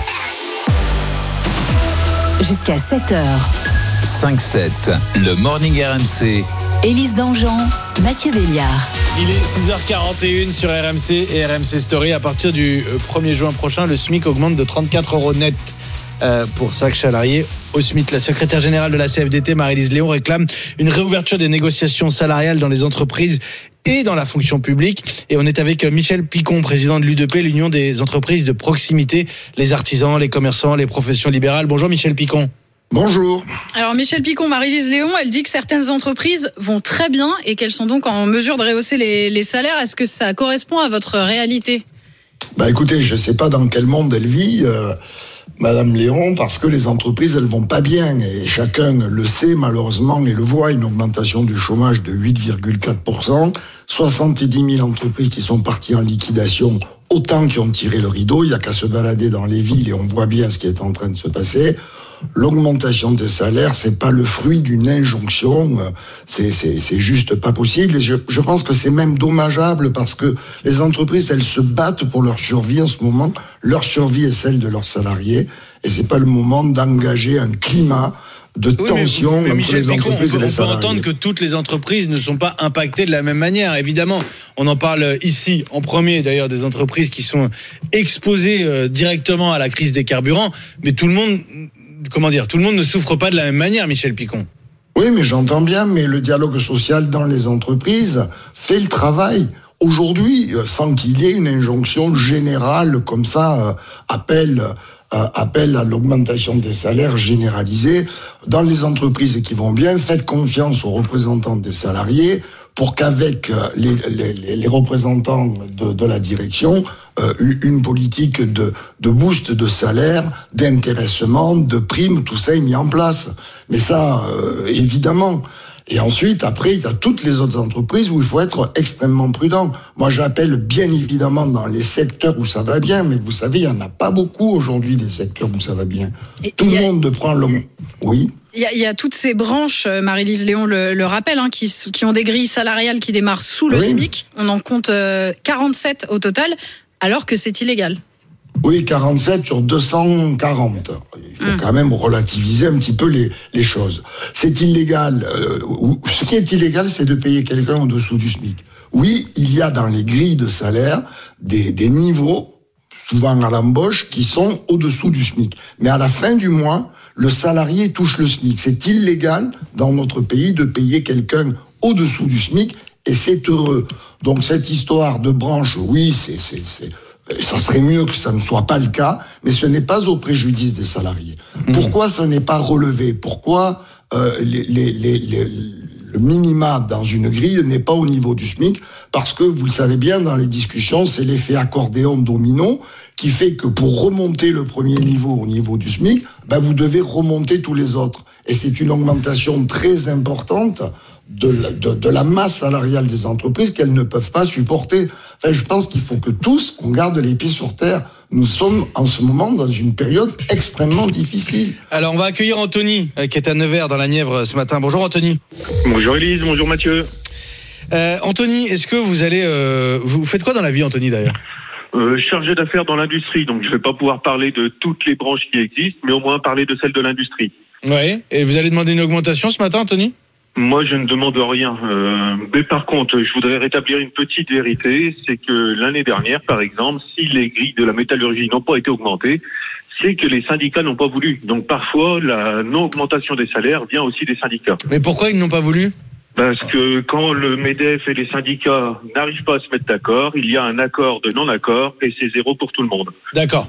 Jusqu'à sept heures. cinq sept. Le Morning R M C. Élise Dangean, Mathieu Béliard. Il est six heures quarante et une sur R M C et R M C Story. À partir du premier juin prochain, le SMIC augmente de trente-quatre euros net euh, pour chaque salarié au SMIC. La secrétaire générale de la C F D T, Marie-Lise Léon, réclame une réouverture des négociations salariales dans les entreprises et dans la fonction publique. Et on est avec Michel Picon, président de l'U D P, l'Union des entreprises de proximité, les artisans, les commerçants, les professions libérales. Bonjour Michel Picon. Bonjour. Alors Michel Picon, Marie-Lise Léon, elle dit que certaines entreprises vont très bien et qu'elles sont donc en mesure de rehausser les, les salaires. Est-ce que ça correspond à votre réalité ? Bah écoutez, je ne sais pas dans quel monde elle vit, euh, Madame Léon, parce que les entreprises, elles vont pas bien. Et chacun le sait malheureusement et le voit, une augmentation du chômage de huit virgule quatre pour cent, soixante-dix mille entreprises qui sont parties en liquidation, autant qui ont tiré le rideau. Il n'y a qu'à se balader dans les villes et on voit bien ce qui est en train de se passer. L'augmentation des salaires, c'est pas le fruit d'une injonction, c'est, c'est, c'est juste pas possible. Et je, je pense que c'est même dommageable parce que les entreprises, elles se battent pour leur survie en ce moment. Leur survie est celle de leurs salariés et c'est pas le moment d'engager un climat de oui, tension mais, mais entre Michel les entreprises Picon, on, et les on salariés. peut entendre que toutes les entreprises ne sont pas impactées de la même manière. Évidemment, on en parle ici en premier, d'ailleurs, des entreprises qui sont exposées euh, directement à la crise des carburants, mais tout le monde... Comment dire, tout le monde ne souffre pas de la même manière, Michel Picon. Oui, mais j'entends bien, mais le dialogue social dans les entreprises fait le travail. Aujourd'hui, sans qu'il y ait une injonction générale comme ça, euh, appel, euh, appel à l'augmentation des salaires généralisés, dans les entreprises qui vont bien, faites confiance aux représentants des salariés pour qu'avec les, les, les représentants de, de la direction, euh, une politique de, de boost de salaire, d'intéressement, de primes, tout ça est mis en place. Mais ça, euh, évidemment. Et ensuite, après, il y a toutes les autres entreprises où il faut être extrêmement prudent. Moi, j'appelle bien évidemment dans les secteurs où ça va bien, mais vous savez, il n'y en a pas beaucoup aujourd'hui des secteurs où ça va bien. Et tout le a... monde prend le... Oui. Il y, a, il y a toutes ces branches, Marie-Lise Léon le, le rappelle, hein, qui, qui ont des grilles salariales qui démarrent sous le oui. SMIC. On en compte euh, quarante-sept au total, alors que c'est illégal. Oui, quarante-sept sur deux cent quarante. Il faut mmh. quand même relativiser un petit peu les, les choses. C'est illégal. Euh, ce qui est illégal, c'est de payer quelqu'un en dessous du SMIC. Oui, il y a dans les grilles de salaire des, des niveaux, souvent à l'embauche, qui sont au-dessous du SMIC. Mais à la fin du mois, le salarié touche le SMIC. C'est illégal dans notre pays de payer quelqu'un au-dessous du SMIC, et c'est heureux. Donc cette histoire de branche, oui, c'est, c'est, c'est, ça serait mieux que ça ne soit pas le cas, mais ce n'est pas au préjudice des salariés. Mmh. Pourquoi ce n'est pas relevé ? Pourquoi euh, les, les, les, les, le minima dans une grille n'est pas au niveau du SMIC ? Parce que, vous le savez bien, dans les discussions, c'est l'effet accordéon domino qui fait que pour remonter le premier niveau au niveau du SMIC, ben vous devez remonter tous les autres. Et c'est une augmentation très importante de la, de, de la masse salariale des entreprises qu'elles ne peuvent pas supporter. Enfin, je pense qu'il faut que tous, on garde les pieds sur terre. Nous sommes en ce moment dans une période extrêmement difficile. Alors, on va accueillir Anthony, qui est à Nevers, dans la Nièvre, ce matin. Bonjour Anthony. Bonjour Élise, bonjour Mathieu. Euh, Anthony, est-ce que vous allez... Euh, vous faites quoi dans la vie, Anthony, d'ailleurs ? Euh, chargé d'affaires dans l'industrie, donc je ne vais pas pouvoir parler de toutes les branches qui existent, mais au moins parler de celle de l'industrie. Oui, et vous allez demander une augmentation ce matin, Anthony ? Moi, je ne demande rien. Euh, mais par contre, je voudrais rétablir une petite vérité, c'est que l'année dernière, par exemple, si les grilles de la métallurgie n'ont pas été augmentées, c'est que les syndicats n'ont pas voulu. Donc parfois, la non-augmentation des salaires vient aussi des syndicats. Mais pourquoi ils n'ont pas voulu ? Parce que quand le MEDEF et les syndicats n'arrivent pas à se mettre d'accord, il y a un accord de non-accord et c'est zéro pour tout le monde. D'accord.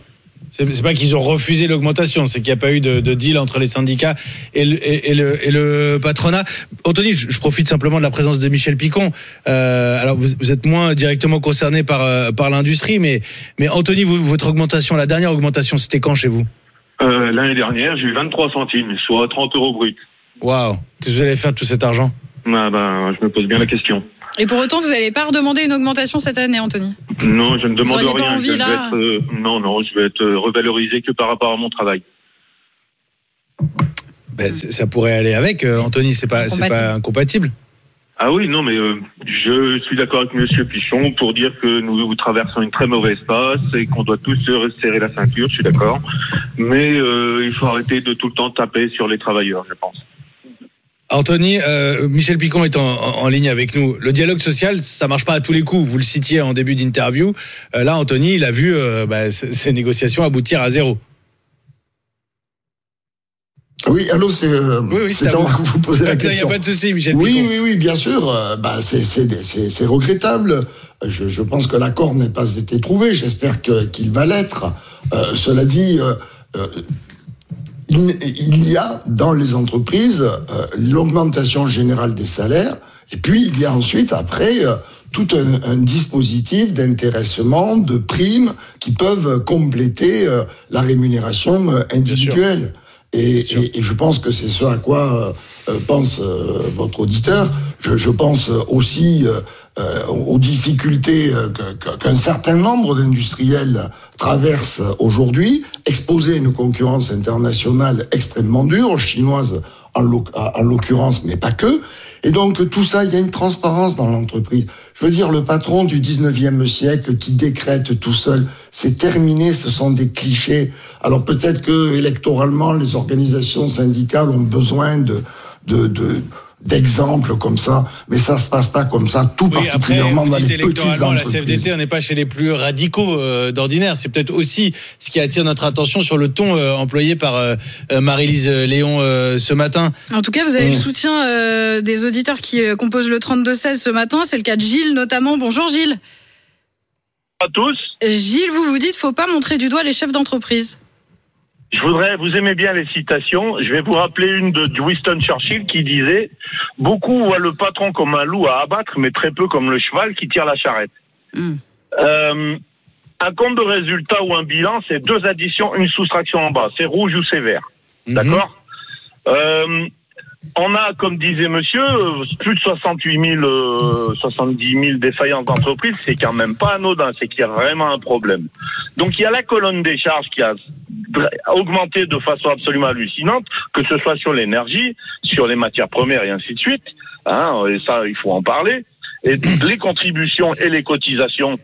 C'est, c'est pas qu'ils ont refusé l'augmentation, c'est qu'il n'y a pas eu de, de deal entre les syndicats et le, et, et le, et le patronat. Anthony, je, je profite simplement de la présence de Michel Picon. Euh, alors vous, vous êtes moins directement concerné par, euh, par l'industrie, mais, mais Anthony, vous, votre augmentation, la dernière augmentation, c'était quand chez vous? euh, L'année dernière, j'ai eu vingt-trois centimes, soit trente euros brut. Waouh, qu'est-ce que vous allez faire de tout cet argent? Ah ben, je me pose bien la question. Et pour autant, vous n'allez pas redemander une augmentation cette année, Anthony? Non, je ne demande vous rien. Pas envie, je là vais être, euh, non, non, je vais être revalorisé que par rapport à mon travail. Ben, ça pourrait aller avec, euh, Anthony, c'est pas, c'est pas incompatible. Ah oui, non, mais euh, je suis d'accord avec Monsieur Pichon pour dire que nous traversons une très mauvaise passe et qu'on doit tous se resserrer la ceinture, je suis d'accord. Mais euh, il faut arrêter de tout le temps taper sur les travailleurs, je pense. Anthony, euh, Michel Picon est en, en, en ligne avec nous. Le dialogue social, ça marche pas à tous les coups. Vous le citiez en début d'interview. Euh, là, Anthony, il a vu euh, bah, ces négociations aboutir à zéro. Oui, allô, c'est, euh, oui, oui, c'est à moi que vous posez la question. Il n'y a pas de souci, Michel oui, Picon. Oui, oui, bien sûr. Euh, bah, c'est, c'est, c'est, c'est regrettable. Je, je pense que l'accord n'a pas été trouvé. J'espère que, qu'il va l'être. Euh, cela dit, euh, euh, il, il y a dans les entreprises euh, l'augmentation générale des salaires. Et puis, il y a ensuite, après, euh, tout un, un dispositif d'intéressement, de primes qui peuvent compléter euh, la rémunération euh, individuelle. Et, et, et je pense que c'est ce à quoi euh, pense euh, votre auditeur. Je, je pense aussi euh, euh, aux difficultés euh, que, qu'un certain nombre d'industriels traversent aujourd'hui, exposés à une concurrence internationale extrêmement dure, chinoise en, lo- en l'occurrence, mais pas que. Et donc tout ça, il y a une transparence dans l'entreprise. Je veux dire, le patron du dix-neuvième siècle qui décrète tout seul, c'est terminé, ce sont des clichés. Alors peut-être que électoralement, les organisations syndicales ont besoin de, de, de d'exemples comme ça, mais ça se passe pas comme ça, tout oui, particulièrement après, dans les petites entreprises. La C F D T, on n'est pas chez les plus radicaux euh, d'ordinaire. C'est peut-être aussi ce qui attire notre attention sur le ton euh, employé par euh, Marie-Lise Léon euh, ce matin. En tout cas, vous avez mmh. le soutien euh, des auditeurs qui euh, composent le trente-deux seize ce matin. C'est le cas de Gilles notamment. Bonjour Gilles. À tous. Gilles, vous vous dites, faut pas montrer du doigt les chefs d'entreprise. Je voudrais, vous aimez bien les citations, je vais vous rappeler une de Winston Churchill qui disait « Beaucoup voient le patron comme un loup à abattre, mais très peu comme le cheval qui tire la charrette. Mm. » euh, Un compte de résultat ou un bilan, c'est deux additions, une soustraction en bas. C'est rouge ou c'est vert. Mm-hmm. D'accord euh, On a, comme disait monsieur, plus de soixante-huit mille, euh, soixante-dix mille défaillances d'entreprise. C'est quand même pas anodin, c'est qu'il y a vraiment un problème. Donc il y a la colonne des charges qui a augmenté de façon absolument hallucinante, que ce soit sur l'énergie, sur les matières premières et ainsi de suite. Hein, et ça, il faut en parler. Et les contributions et les cotisations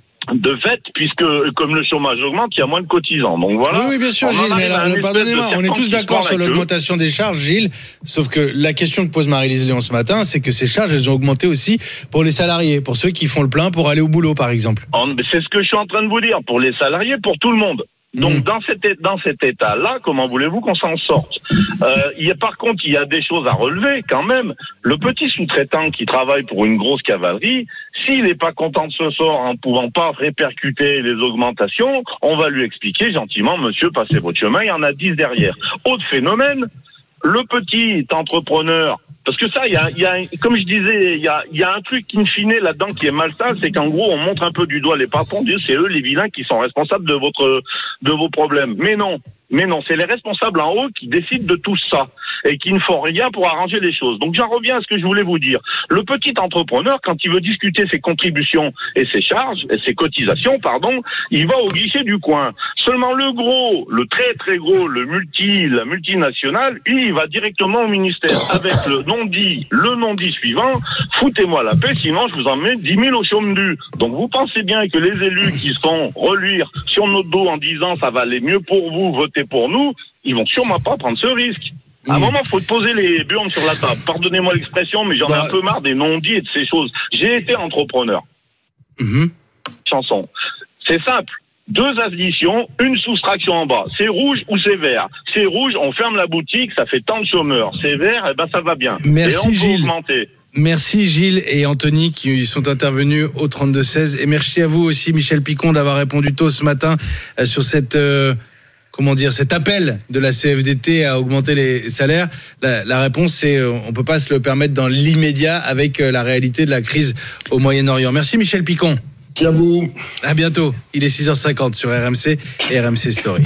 de fait, puisque comme le chômage augmente, il y a moins de cotisants. Donc voilà. Oui, oui bien sûr, Gilles. Mais alors, pardonnez-moi, on est tous d'accord sur l'augmentation des charges, Gilles. Sauf que la question que pose Marie-Lise Léon ce matin, c'est que ces charges, elles ont augmenté aussi pour les salariés, pour ceux qui font le plein pour aller au boulot, par exemple. C'est ce que je suis en train de vous dire. Pour les salariés, pour tout le monde. Donc, mmh. dans cet, dans cet état-là, comment voulez-vous qu'on s'en sorte? euh, il y a, par contre, il y a des choses à relever quand même. Le petit sous-traitant qui travaille pour une grosse cavalerie, s'il n'est pas content de ce sort en ne pouvant pas répercuter les augmentations, on va lui expliquer gentiment, monsieur, passez votre chemin, il y en a dix derrière. Autre phénomène, le petit entrepreneur, parce que ça, il y a, il y a, comme je disais, il y a, il y a un truc in fine là-dedans qui est malsain, c'est qu'en gros, on montre un peu du doigt les patrons, c'est eux les vilains qui sont responsables de votre, de vos problèmes. Mais non, mais non, c'est les responsables en haut qui décident de tout ça et qui ne font rien pour arranger les choses. Donc j'en reviens à ce que je voulais vous dire. Le petit entrepreneur, quand il veut discuter ses contributions et ses charges, et ses cotisations, pardon, il va au guichet du coin. Seulement le gros, le très très gros, le multi, la multinationale, lui, il va directement au ministère avec le non-dit, le non-dit suivant, foutez-moi la paix, sinon je vous en mets dix mille au chaume du. Donc vous pensez bien que les élus qui se font reluire sur notre dos en disant ça va aller mieux pour vous, votez pour nous, ils vont sûrement pas prendre ce risque. À un moment, il faut poser les burnes sur la table. Pardonnez-moi l'expression, mais j'en ai un peu marre des non-dits et de ces choses. J'ai été entrepreneur. Mmh. Chanson. C'est simple. Deux additions, une soustraction en bas. C'est rouge ou c'est vert. C'est rouge, on ferme la boutique, ça fait tant de chômeurs. C'est vert, eh ben ça va bien. Merci et on Gilles. Augmenter. Merci Gilles et Anthony qui sont intervenus au trente-deux seize. Et merci à vous aussi, Michel Picon, d'avoir répondu tôt ce matin sur cette... Euh, comment dire, cet appel de la C F D T à augmenter les salaires. La, la réponse, c'est on peut pas se le permettre dans l'immédiat avec la réalité de la crise au Moyen-Orient. Merci Michel Picon. Merci à vous. À bientôt. Il est six heures cinquante sur R M C et R M C Story.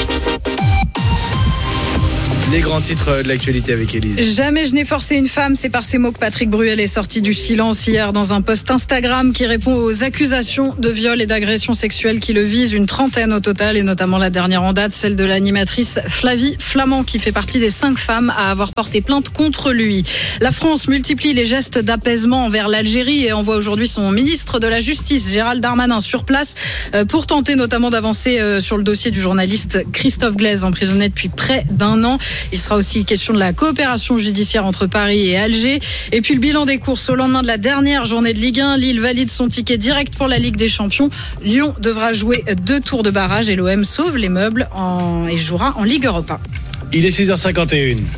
Les grands titres de l'actualité avec Élise. Jamais je n'ai forcé une femme, c'est par ces mots que Patrick Bruel est sorti du silence hier dans un post Instagram qui répond aux accusations de viol et d'agression sexuelle qui le visent, une trentaine au total, et notamment la dernière en date, celle de l'animatrice Flavie Flamand, qui fait partie des cinq femmes à avoir porté plainte contre lui. La France multiplie les gestes d'apaisement envers l'Algérie et envoie aujourd'hui son ministre de la Justice, Gérald Darmanin, sur place pour tenter notamment d'avancer sur le dossier du journaliste Christophe Glaise, emprisonné depuis près d'un an. Il sera aussi question de la coopération judiciaire entre Paris et Alger. Et puis le bilan des courses au lendemain de la dernière journée de Ligue un. Lille valide son ticket direct pour la Ligue des Champions. Lyon devra jouer deux tours de barrage et l'O M sauve les meubles en... et jouera en Ligue Europa. Il est six heures cinquante et une.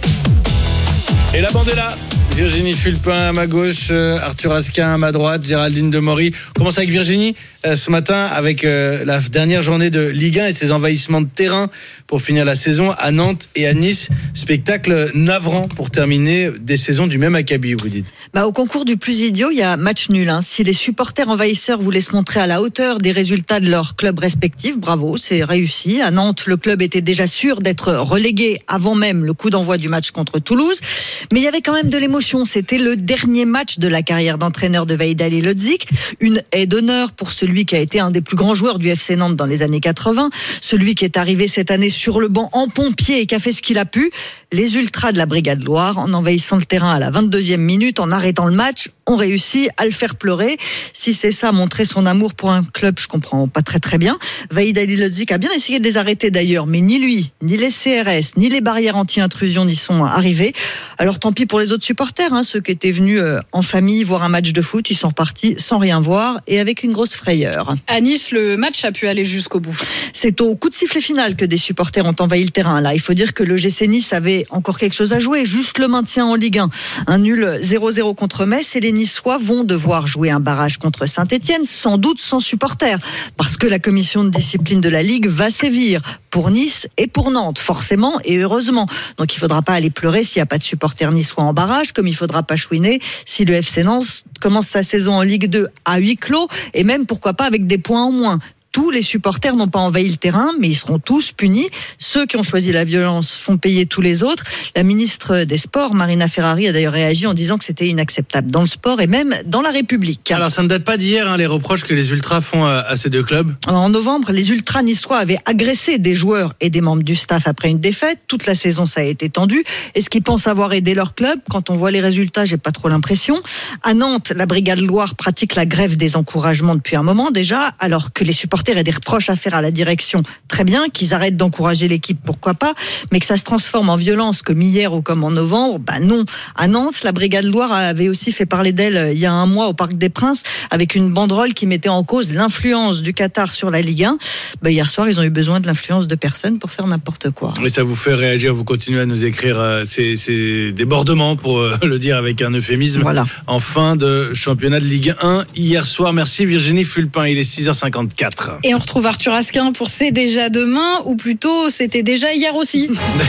Et la bande est là. Virginie Fulpin à ma gauche, Arthur Asquin à ma droite, Géraldine Demory. On commence avec Virginie euh, ce matin avec euh, la dernière journée de Ligue un et ses envahissements de terrain pour finir la saison à Nantes et à Nice. Spectacle navrant pour terminer des saisons du même acabit, vous dites. Bah, au concours du plus idiot, il y a match nul. Hein. Si les supporters envahisseurs voulaient se montrer à la hauteur des résultats de leurs clubs respectifs, bravo, c'est réussi. À Nantes, le club était déjà sûr d'être relégué avant même le coup d'envoi du match contre Toulouse. Mais il y avait quand même de l'émotion. C'était le dernier match de la carrière d'entraîneur de Vahid Halilhodžić. Une haie d'honneur pour celui qui a été un des plus grands joueurs du F C Nantes dans les années quatre-vingts. Celui qui est arrivé cette année sur le banc en pompier et qui a fait ce qu'il a pu. Les ultras de la Brigade Loire, en envahissant le terrain à la vingt-deuxième minute, en arrêtant le match, ont réussi à le faire pleurer. Si c'est ça, montrer son amour pour un club, je comprends pas très très bien. Vahid Halilhodžić a bien essayé de les arrêter d'ailleurs, mais ni lui, ni les C R S, ni les barrières anti-intrusion n'y sont arrivés. Alors tant pis pour les autres supporters, hein, ceux qui étaient venus euh, en famille voir un match de foot, ils sont repartis sans rien voir et avec une grosse frayeur. À Nice, le match a pu aller jusqu'au bout. C'est au coup de sifflet final que des supporters ont envahi le terrain. Là, il faut dire que le G C Nice avait encore quelque chose à jouer, juste le maintien en Ligue un. Un nul zéro zéro contre Metz et les Niçois vont devoir jouer un barrage contre Saint-Etienne, sans doute sans supporters, parce que la commission de discipline de la Ligue va sévir pour Nice et pour Nantes, forcément et heureusement. Donc il ne faudra pas aller pleurer s'il n'y a pas de supporters niçois en barrage, comme il ne faudra pas chouiner si le F C Nantes commence sa saison en Ligue deux à huis clos, et même pourquoi pas avec des points en moins. Tous les supporters n'ont pas envahi le terrain, mais ils seront tous punis. Ceux qui ont choisi la violence font payer tous les autres. La ministre des Sports, Marina Ferrari, a d'ailleurs réagi en disant que c'était inacceptable dans le sport et même dans la République. Alors ça ne date pas d'hier, hein, les reproches que les ultras font à, à ces deux clubs. En novembre, les ultras niçois avaient agressé des joueurs et des membres du staff après une défaite. Toute la saison, ça a été tendu. Est-ce qu'ils pensent avoir aidé leur club ? Quand on voit les résultats, j'ai pas trop l'impression. À Nantes, la Brigade Loire pratique la grève des encouragements depuis un moment déjà, alors que les supporters et des reproches à faire à la direction, très bien, qu'ils arrêtent d'encourager l'équipe, pourquoi pas, mais que ça se transforme en violence comme hier ou comme en novembre, bah non. À Nantes, la Brigade Loire avait aussi fait parler d'elle il y a un mois au Parc des Princes avec une banderole qui mettait en cause l'influence du Qatar sur la Ligue un. Bah hier soir, ils ont eu besoin de l'influence de personne pour faire n'importe quoi. Et ça vous fait réagir, vous continuez à nous écrire euh, ces, ces débordements, pour euh, le dire avec un euphémisme, voilà. En fin de championnat de Ligue un hier soir. Merci Virginie Fulpin, il est six heures cinquante-quatre. Et on retrouve Arthur Asquin pour C'est déjà demain, ou plutôt c'était déjà hier aussi.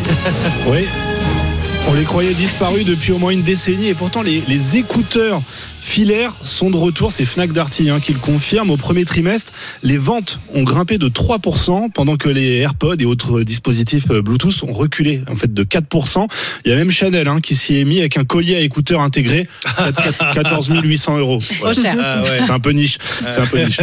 Oui, on les croyait disparus depuis au moins une décennie et pourtant les, les écouteurs filaires sont de retour. C'est Fnac Darty hein, qui le confirme. Au premier trimestre, les ventes ont grimpé de trois pour cent pendant que les AirPods et autres dispositifs Bluetooth ont reculé en fait de quatre pour cent. Il y a même Chanel hein, qui s'y est mis avec un collier à écouteurs intégré à quatorze mille huit cents euros. Trop cher. Ah ouais. C'est un peu niche. C'est un peu niche.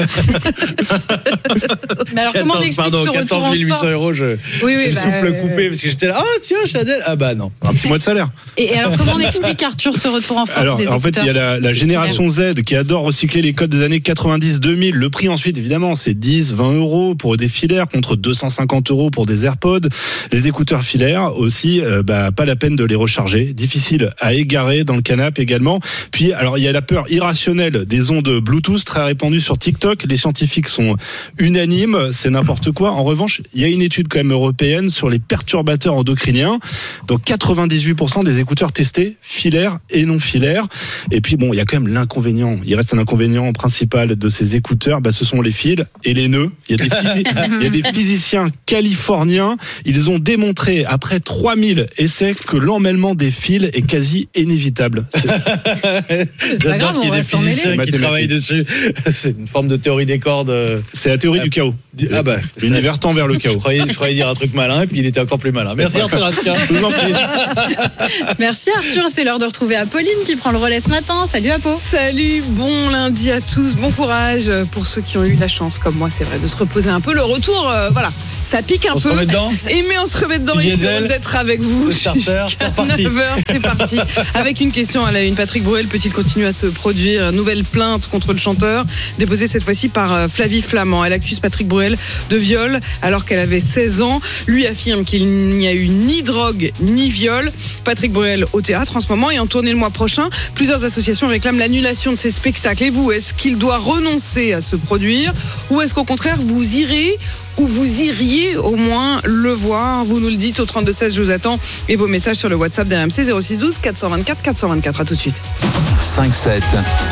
Mais alors comment on explique pardon, ce retour quatorze mille huit cents euros, je, oui, oui, je bah, souffle euh... coupé parce que j'étais là. Oh tiens Chanel. Ah bah non. Un petit mois de salaire. Et, et alors comment on explique Arthur ce retour en force alors, des en écouteurs ? fait, il y a la, la génération génération Z qui adore recycler les codes des années quatre-vingt-dix deux mille. Le prix ensuite, évidemment, c'est dix, vingt euros pour des filaires contre deux cent cinquante euros pour des AirPods. Les écouteurs filaires aussi, euh, bah, pas la peine de les recharger. Difficile à égarer dans le canapé également. Puis, alors, il y a la peur irrationnelle des ondes Bluetooth très répandues sur TikTok. Les scientifiques sont unanimes. C'est n'importe quoi. En revanche, il y a une étude quand même européenne sur les perturbateurs endocriniens. Donc, quatre-vingt-dix-huit pour cent des écouteurs testés, filaires et non filaires. Et puis, bon, il y a quand même l'inconvénient. Il reste un inconvénient principal de ces écouteurs. Bah, ce sont les fils et les nœuds. Il y a des, physi- il y a des physiciens californiens. Ils ont démontré, après trois mille essais, que l'emmêlement des fils est quasi inévitable. C'est pas grave, on reste emmêlés. Qui travaille dessus. C'est une forme de théorie des cordes. C'est la théorie du chaos. Ah bah, l'univers tend vers le chaos. Je croyais, je croyais dire un truc malin et puis il était encore plus malin. Merci Arthur Asca. Je vous en prie. Merci Arthur, c'est l'heure de retrouver Apolline qui prend le relais ce matin. Salut Apo. Salut, bon lundi à tous, bon courage pour ceux qui ont eu la chance, comme moi c'est vrai, de se reposer un peu. Le retour, euh, voilà, ça pique un on peu. On se remet dedans. Et mais on se remet dedans. Il faut d'être avec vous. Starter, c'est reparti. neuf heures, c'est parti. Avec une question à la une. Patrick Bruel peut-il continuer à se produire? Nouvelle plainte contre le chanteur, déposée cette fois-ci par Flavie Flamand. Elle accuse Patrick Bruel de viol alors qu'elle avait seize ans. Lui affirme qu'il n'y a eu ni drogue ni viol. Patrick Bruel au théâtre en ce moment et en tournée le mois prochain. Plusieurs associations réclament l'annulation de ses spectacles. Et vous, est-ce qu'il doit renoncer à se produire ou est-ce qu'au contraire vous irez ou vous iriez au moins le voir? Vous nous le dites au trente-deux seize, je vous attends. Et vos messages sur le WhatsApp d'R M C zéro six douze quatre cent vingt-quatre quatre cent vingt-quatre. À tout de suite. cinq sept,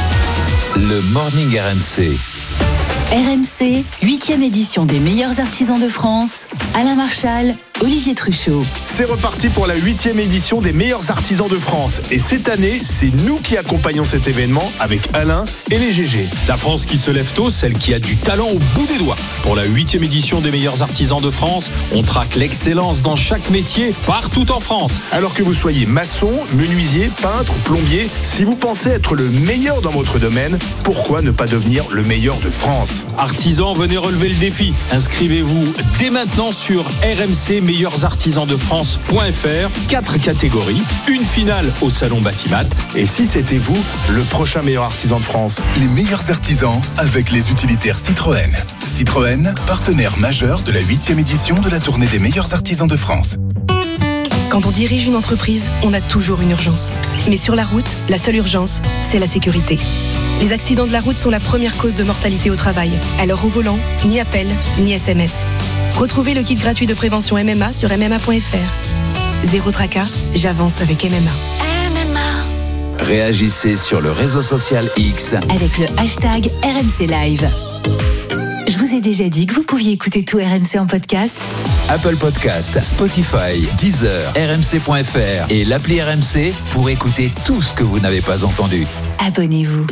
le Morning R M C. R M C, huitième édition des meilleurs artisans de France. Alain Marchal, Olivier Truchot. C'est reparti pour la huitième édition des meilleurs artisans de France. Et cette année, c'est nous qui accompagnons cet événement avec Alain et les G G. La France qui se lève tôt, celle qui a du talent au bout des doigts. Pour la huitième édition des meilleurs artisans de France, on traque l'excellence dans chaque métier, partout en France. Alors que vous soyez maçon, menuisier, peintre, plombier, si vous pensez être le meilleur dans votre domaine, pourquoi ne pas devenir le meilleur de France? Artisans, venez relever le défi. Inscrivez-vous dès maintenant sur R M C meilleurs artisans de France point F R. Quatre catégories, une finale au salon Batimat. Et si c'était vous, le prochain meilleur artisan de France? Les meilleurs artisans avec les utilitaires Citroën. Citroën, partenaire majeur de la huitième édition de la tournée des meilleurs artisans de France. Quand on dirige une entreprise, on a toujours une urgence. Mais sur la route, la seule urgence, c'est la sécurité. Les accidents de la route sont la première cause de mortalité au travail. Alors au volant, ni appel, ni S M S. Retrouvez le kit gratuit de prévention M M A sur M M A point F R. Zéro tracas, j'avance avec M M A. M M A. Réagissez sur le réseau social X avec le hashtag R M C Live. Je vous ai déjà dit que vous pouviez écouter tout R M C en podcast. Apple Podcast, Spotify, Deezer, R M C point F R et l'appli R M C pour écouter tout ce que vous n'avez pas entendu. Abonnez-vous.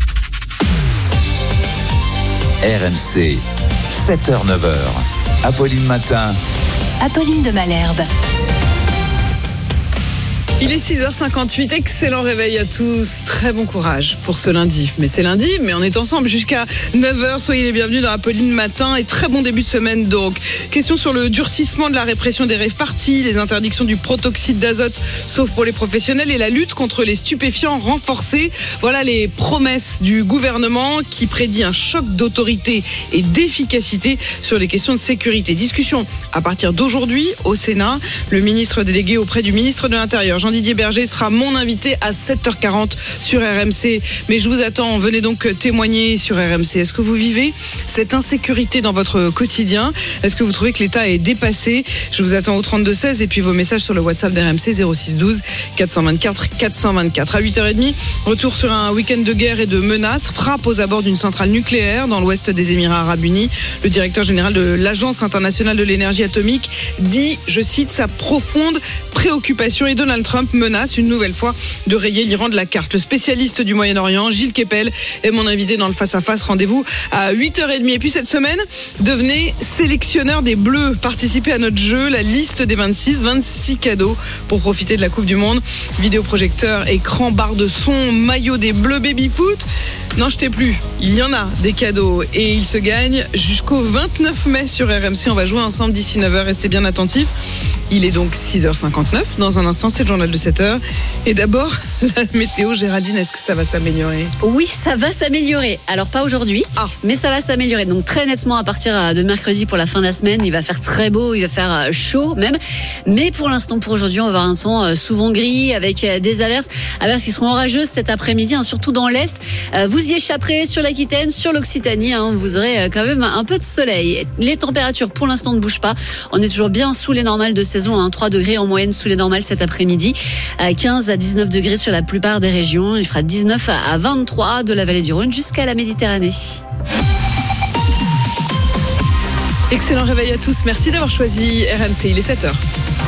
R M C, sept heures neuf heures. Apolline Matin. Apolline de Malherbe. Il est six heures cinquante-huit, excellent réveil à tous, très bon courage pour ce lundi. Mais c'est lundi, mais on est ensemble jusqu'à neuf heures, soyez les bienvenus dans Apolline Matin et très bon début de semaine donc. Question sur le durcissement de la répression des rave-parties, les interdictions du protoxyde d'azote, sauf pour les professionnels, et la lutte contre les stupéfiants renforcée. Voilà les promesses du gouvernement qui prédit un choc d'autorité et d'efficacité sur les questions de sécurité. Discussion à partir d'aujourd'hui au Sénat, le ministre délégué auprès du ministre de l'Intérieur, Jean-Didier Berger, sera mon invité à sept heures quarante sur R M C. Mais je vous attends, venez donc témoigner sur R M C. Est-ce que vous vivez cette insécurité dans votre quotidien? Est-ce que vous trouvez que l'État est dépassé? Je vous attends au trente-deux seize et puis vos messages sur le WhatsApp d'R M C zéro six douze quatre cent vingt-quatre quatre cent vingt-quatre. À huit heures trente, retour sur un week-end de guerre et de menaces. Frappe aux abords d'une centrale nucléaire dans l'ouest des Émirats Arabes Unis. Le directeur général de l'Agence internationale de l'énergie atomique dit, je cite, sa profonde préoccupation, et Donald Trump menace une nouvelle fois de rayer l'Iran de la carte. Le spécialiste du Moyen-Orient, Gilles Kepel, est mon invité dans le face-à-face. Rendez-vous à huit heures trente. Et puis cette semaine, devenez sélectionneur des Bleus. Participez à notre jeu, la liste des vingt-six, vingt-six cadeaux pour profiter de la Coupe du Monde. Vidéoprojecteur, écran, barre de son, maillot des Bleus, baby-foot. Non, je t'ai plus. Il y en a des cadeaux et ils se gagnent jusqu'au vingt-neuf mai sur R M C. On va jouer ensemble d'ici neuf heures. Restez bien attentifs. Il est donc six heures cinquante-neuf. Dans un instant, c'est le journal journal de sept heures. Et d'abord, la météo, Géraldine, est-ce que ça va s'améliorer ? Oui, ça va s'améliorer. Alors pas aujourd'hui, ah. mais ça va s'améliorer. Donc très nettement à partir de mercredi pour la fin de la semaine, il va faire très beau, il va faire chaud même. Mais pour l'instant, pour aujourd'hui, on va avoir un temps souvent gris avec des averses, averses qui seront orageuses cet après-midi, hein, surtout dans l'Est. Vous y échapperez sur l'Aquitaine, sur l'Occitanie, hein, vous aurez quand même un peu de soleil. Les températures pour l'instant ne bougent pas. On est toujours bien sous les normales de saison, hein, trois degrés en moyenne sous les normales cet après-midi, quinze à dix-neuf degrés sur la plupart des régions. Il fera dix-neuf à vingt-trois de la vallée du Rhône jusqu'à la Méditerranée. Excellent réveil à tous. Merci d'avoir choisi R M C. Il est sept heures.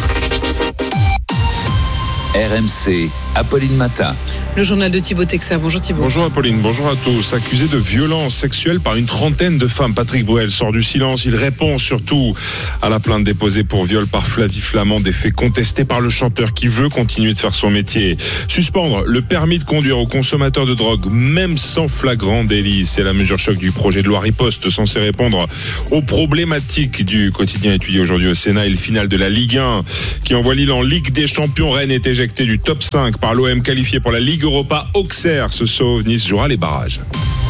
R M C, Apolline Matin. Le journal de Thibaut Texer. Bonjour Thibaut. Bonjour Apolline, bonjour à tous. Accusé de violence sexuelle par une trentaine de femmes, Patrick Bruel sort du silence. Il répond surtout à la plainte déposée pour viol par Flavie Flament, des faits contestés par le chanteur qui veut continuer de faire son métier. Suspendre le permis de conduire aux consommateurs de drogue, même sans flagrant délit. C'est la mesure choc du projet de loi Riposte, censé répondre aux problématiques du quotidien étudié aujourd'hui au Sénat. Et le final de la Ligue un qui envoie Lille en Ligue des Champions. Rennes est éjecté du top cinq par l'O M qualifié pour la Ligue Europa. Auxerre se sauve, Nice jouera les barrages.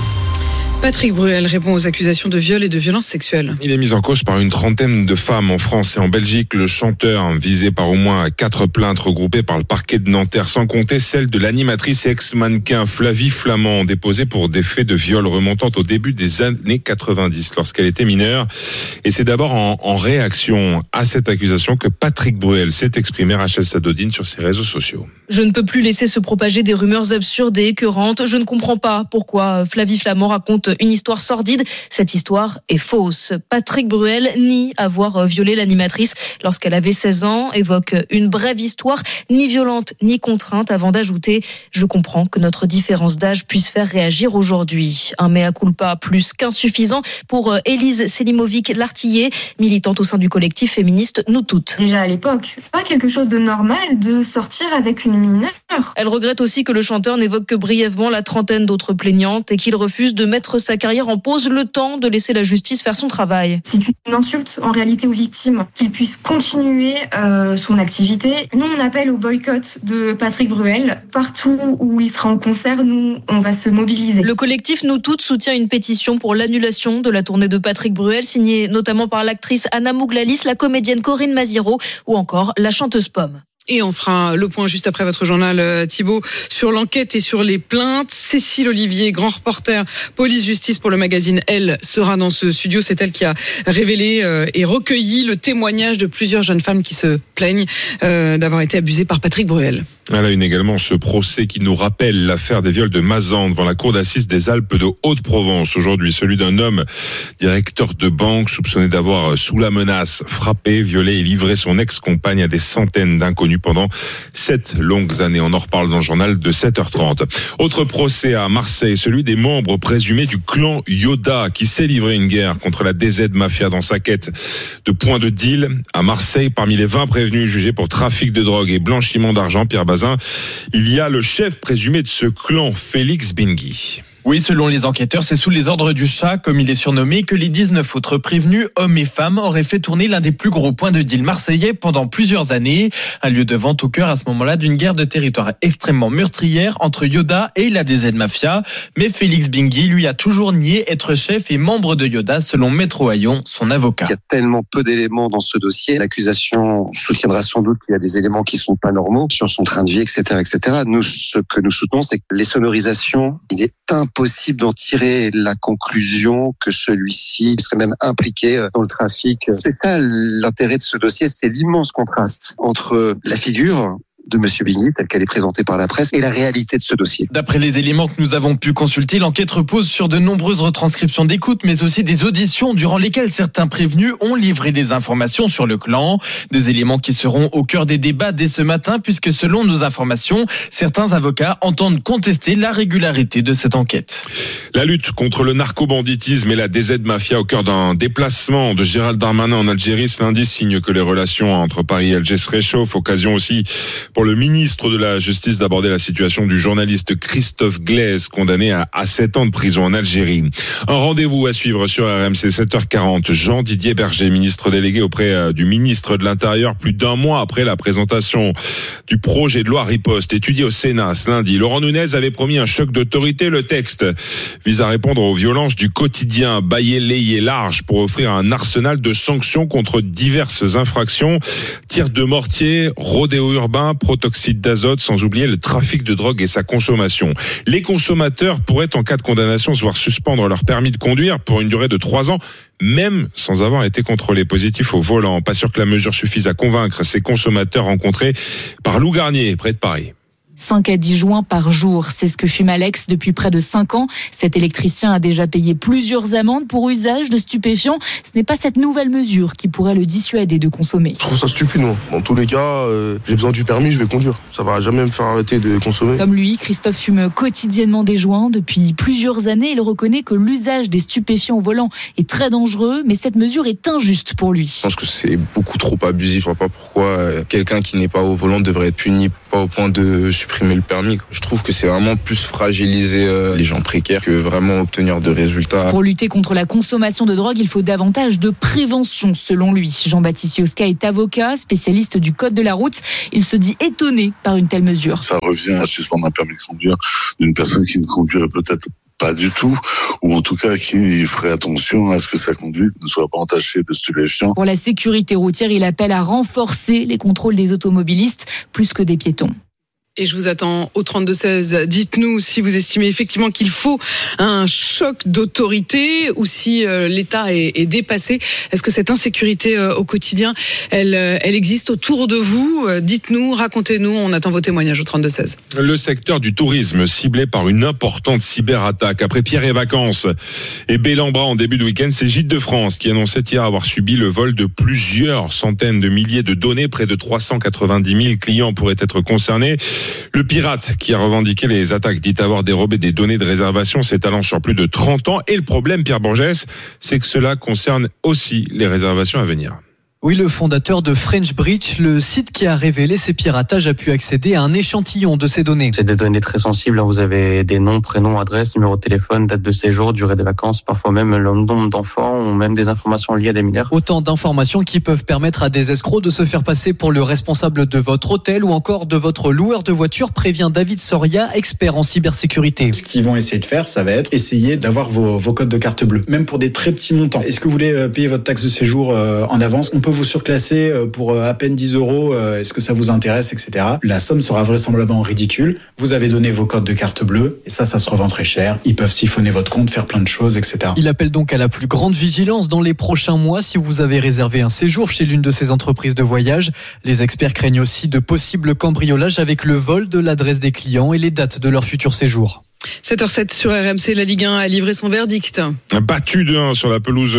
Patrick Bruel répond aux accusations de viol et de violence sexuelle. Il est mis en cause par une trentaine de femmes en France et en Belgique. Le chanteur, visé par au moins quatre plaintes regroupées par le parquet de Nanterre, sans compter celle de l'animatrice et ex-mannequin Flavie Flament, déposée pour des faits de viol remontant au début des années quatre-vingt-dix, lorsqu'elle était mineure. Et c'est d'abord en, en réaction à cette accusation que Patrick Bruel s'est exprimé, Rachel Sadodine, sur ses réseaux sociaux. Je ne peux plus laisser se propager des rumeurs absurdes et écœurantes. Je ne comprends pas pourquoi Flavie Flament raconte une histoire sordide. Cette histoire est fausse. Patrick Bruel nie avoir violé l'animatrice lorsqu'elle avait seize ans, évoque une brève histoire, ni violente ni contrainte, avant d'ajouter « Je comprends que notre différence d'âge puisse faire réagir aujourd'hui ». Un mea culpa plus qu'insuffisant pour Élise Selimovic-Lartillé, militante au sein du collectif féministe Nous Toutes. Déjà à l'époque, c'est pas quelque chose de normal de sortir avec une mineure. Elle regrette aussi que le chanteur n'évoque que brièvement la trentaine d'autres plaignantes et qu'il refuse de mettre sa carrière en pause, le temps de laisser la justice faire son travail. C'est une insulte en réalité aux victimes, qu'il puisse continuer euh, son activité. Nous, on appelle au boycott de Patrick Bruel. Partout où il sera en concert, nous, on va se mobiliser. Le collectif Nous Toutes soutient une pétition pour l'annulation de la tournée de Patrick Bruel, signée notamment par l'actrice Anna Mouglalis, la comédienne Corinne Maziero ou encore la chanteuse Pomme. Et on fera le point juste après votre journal, Thibaut, sur l'enquête et sur les plaintes. Cécile Olivier, grand reporter police-justice pour le magazine Elle, sera dans ce studio. C'est elle qui a révélé et recueilli le témoignage de plusieurs jeunes femmes qui se plaignent d'avoir été abusées par Patrick Bruel. À la une également, ce procès qui nous rappelle l'affaire des viols de Mazan devant la cour d'assises des Alpes de Haute-Provence. Aujourd'hui, celui d'un homme, directeur de banque, soupçonné d'avoir, sous la menace, frappé, violé et livré son ex-compagne à des centaines d'inconnus pendant sept longues années. On en reparle dans le journal de sept heures trente. Autre procès à Marseille, celui des membres présumés du clan Yoda qui s'est livré une guerre contre la D Z Mafia dans sa quête de points de deal. À Marseille, parmi les vingt prévenus jugés pour trafic de drogue et blanchiment d'argent, Pierre Bazin, il y a le chef présumé de ce clan, Félix Bingui. Oui, selon les enquêteurs, c'est sous les ordres du chat, comme il est surnommé, que les dix-neuf autres prévenus, hommes et femmes, auraient fait tourner l'un des plus gros points de deal marseillais pendant plusieurs années. Un lieu de vente au cœur à ce moment-là d'une guerre de territoire extrêmement meurtrière entre Yoda et la D Z Mafia. Mais Félix Bingui, lui, a toujours nié être chef et membre de Yoda, selon Maître Hayon, son avocat. Il y a tellement peu d'éléments dans ce dossier. L'accusation soutiendra sans doute qu'il y a des éléments qui sont pas normaux sur son train de vie, et cetera, et cetera. Nous, ce que nous soutenons, c'est que les sonorisations, il est impossible possible d'en tirer la conclusion que celui-ci serait même impliqué dans le trafic. C'est ça l'intérêt de ce dossier, c'est l'immense contraste entre la figure de Monsieur Bingui, telle qu'elle est présentée par la presse, et la réalité de ce dossier. D'après les éléments que nous avons pu consulter, l'enquête repose sur de nombreuses retranscriptions d'écoute, mais aussi des auditions durant lesquelles certains prévenus ont livré des informations sur le clan. Des éléments qui seront au cœur des débats dès ce matin, puisque selon nos informations, certains avocats entendent contester la régularité de cette enquête. La lutte contre le narcobanditisme et la D Z Mafia au cœur d'un déplacement de Gérald Darmanin en Algérie ce lundi signe que les relations entre Paris et Alger se réchauffent. Occasion aussi pour le ministre de la Justice d'aborder la situation du journaliste Christophe Glaise, condamné à, à sept ans de prison en Algérie. Un rendez-vous à suivre sur R M C, sept heures quarante. Jean-Didier Berger, ministre délégué auprès du ministre de l'Intérieur, plus d'un mois après la présentation du projet de loi riposte étudié au Sénat ce lundi. Laurent Nunez avait promis un choc d'autorité. Le texte vise à répondre aux violences du quotidien, balayer large pour offrir un arsenal de sanctions contre diverses infractions, tirs de mortier, rodéo urbain, protoxyde d'azote, sans oublier le trafic de drogue et sa consommation. Les consommateurs pourraient, en cas de condamnation, se voir suspendre leur permis de conduire pour une durée de trois ans, même sans avoir été contrôlé positif au volant. Pas sûr que la mesure suffise à convaincre ces consommateurs rencontrés par Lou Garnier, près de Paris. cinq à dix joints par jour, c'est ce que fume Alex depuis près de cinq ans. Cet électricien a déjà payé plusieurs amendes pour usage de stupéfiants. Ce n'est pas cette nouvelle mesure qui pourrait le dissuader de consommer. Je trouve ça stupide, non. Dans tous les cas, euh, j'ai besoin du permis, je vais conduire. Ça va jamais me faire arrêter de consommer. Comme lui, Christophe fume quotidiennement des joints. Depuis plusieurs années, il reconnaît que l'usage des stupéfiants au volant est très dangereux, mais cette mesure est injuste pour lui. Je pense que c'est beaucoup trop abusif. Je vois pas pourquoi quelqu'un qui n'est pas au volant devrait être puni, pas au point de supprimer le permis. Je trouve que c'est vraiment plus fragiliser les gens précaires que vraiment obtenir de résultats. Pour lutter contre la consommation de drogue, il faut davantage de prévention, selon lui. Jean-Baptiste Yoska est avocat, spécialiste du code de la route. Il se dit étonné par une telle mesure. Ça revient à suspendre un permis de conduire d'une personne qui ne conduirait peut-être pas du tout, ou en tout cas qui ferait attention à ce que sa conduite ne soit pas entachée de stupéfiants. Pour la sécurité routière, il appelle à renforcer les contrôles des automobilistes plus que des piétons. Et je vous attends au trente-deux seize. Dites-nous si vous estimez effectivement qu'il faut un choc d'autorité ou si euh, l'État est, est dépassé. Est-ce que cette insécurité euh, au quotidien, elle, euh, elle existe autour de vous? Dites-nous, racontez-nous. On attend vos témoignages au trente-deux seize. Le secteur du tourisme ciblé par une importante cyberattaque. Après Pierre et Vacances et Bellambra en début de week-end, c'est Gîtes de France qui annonçait hier avoir subi le vol de plusieurs centaines de milliers de données. Près de trois cent quatre-vingt-dix mille clients pourraient être concernés. Le pirate qui a revendiqué les attaques dit avoir dérobé des données de réservation s'étalant sur plus de trente ans. Et le problème, Pierre Borges, c'est que cela concerne aussi les réservations à venir. Oui, le fondateur de French Breach, le site qui a révélé ces piratages, a pu accéder à un échantillon de ces données. C'est des données très sensibles. Vous avez des noms, prénoms, adresses, numéro de téléphone, date de séjour, durée des vacances, parfois même le nombre d'enfants ou même des informations liées à des mineurs. Autant d'informations qui peuvent permettre à des escrocs de se faire passer pour le responsable de votre hôtel ou encore de votre loueur de voiture, prévient David Soria, expert en cybersécurité. Ce qu'ils vont essayer de faire, ça va être essayer d'avoir vos, vos codes de carte bleue, même pour des très petits montants. Est-ce que vous voulez payer votre taxe de séjour en avance? On peut vous surclasser pour à peine dix euros, est-ce que ça vous intéresse, et cetera. La somme sera vraisemblablement ridicule. Vous avez donné vos codes de carte bleue, et ça, ça se revend très cher. Ils peuvent siphonner votre compte, faire plein de choses, et cetera. Il appelle donc à la plus grande vigilance dans les prochains mois si vous avez réservé un séjour chez l'une de ces entreprises de voyage. Les experts craignent aussi de possibles cambriolages avec le vol de l'adresse des clients et les dates de leur futur séjour. sept heures sept sur R M C, la Ligue un a livré son verdict. Battu de un sur la pelouse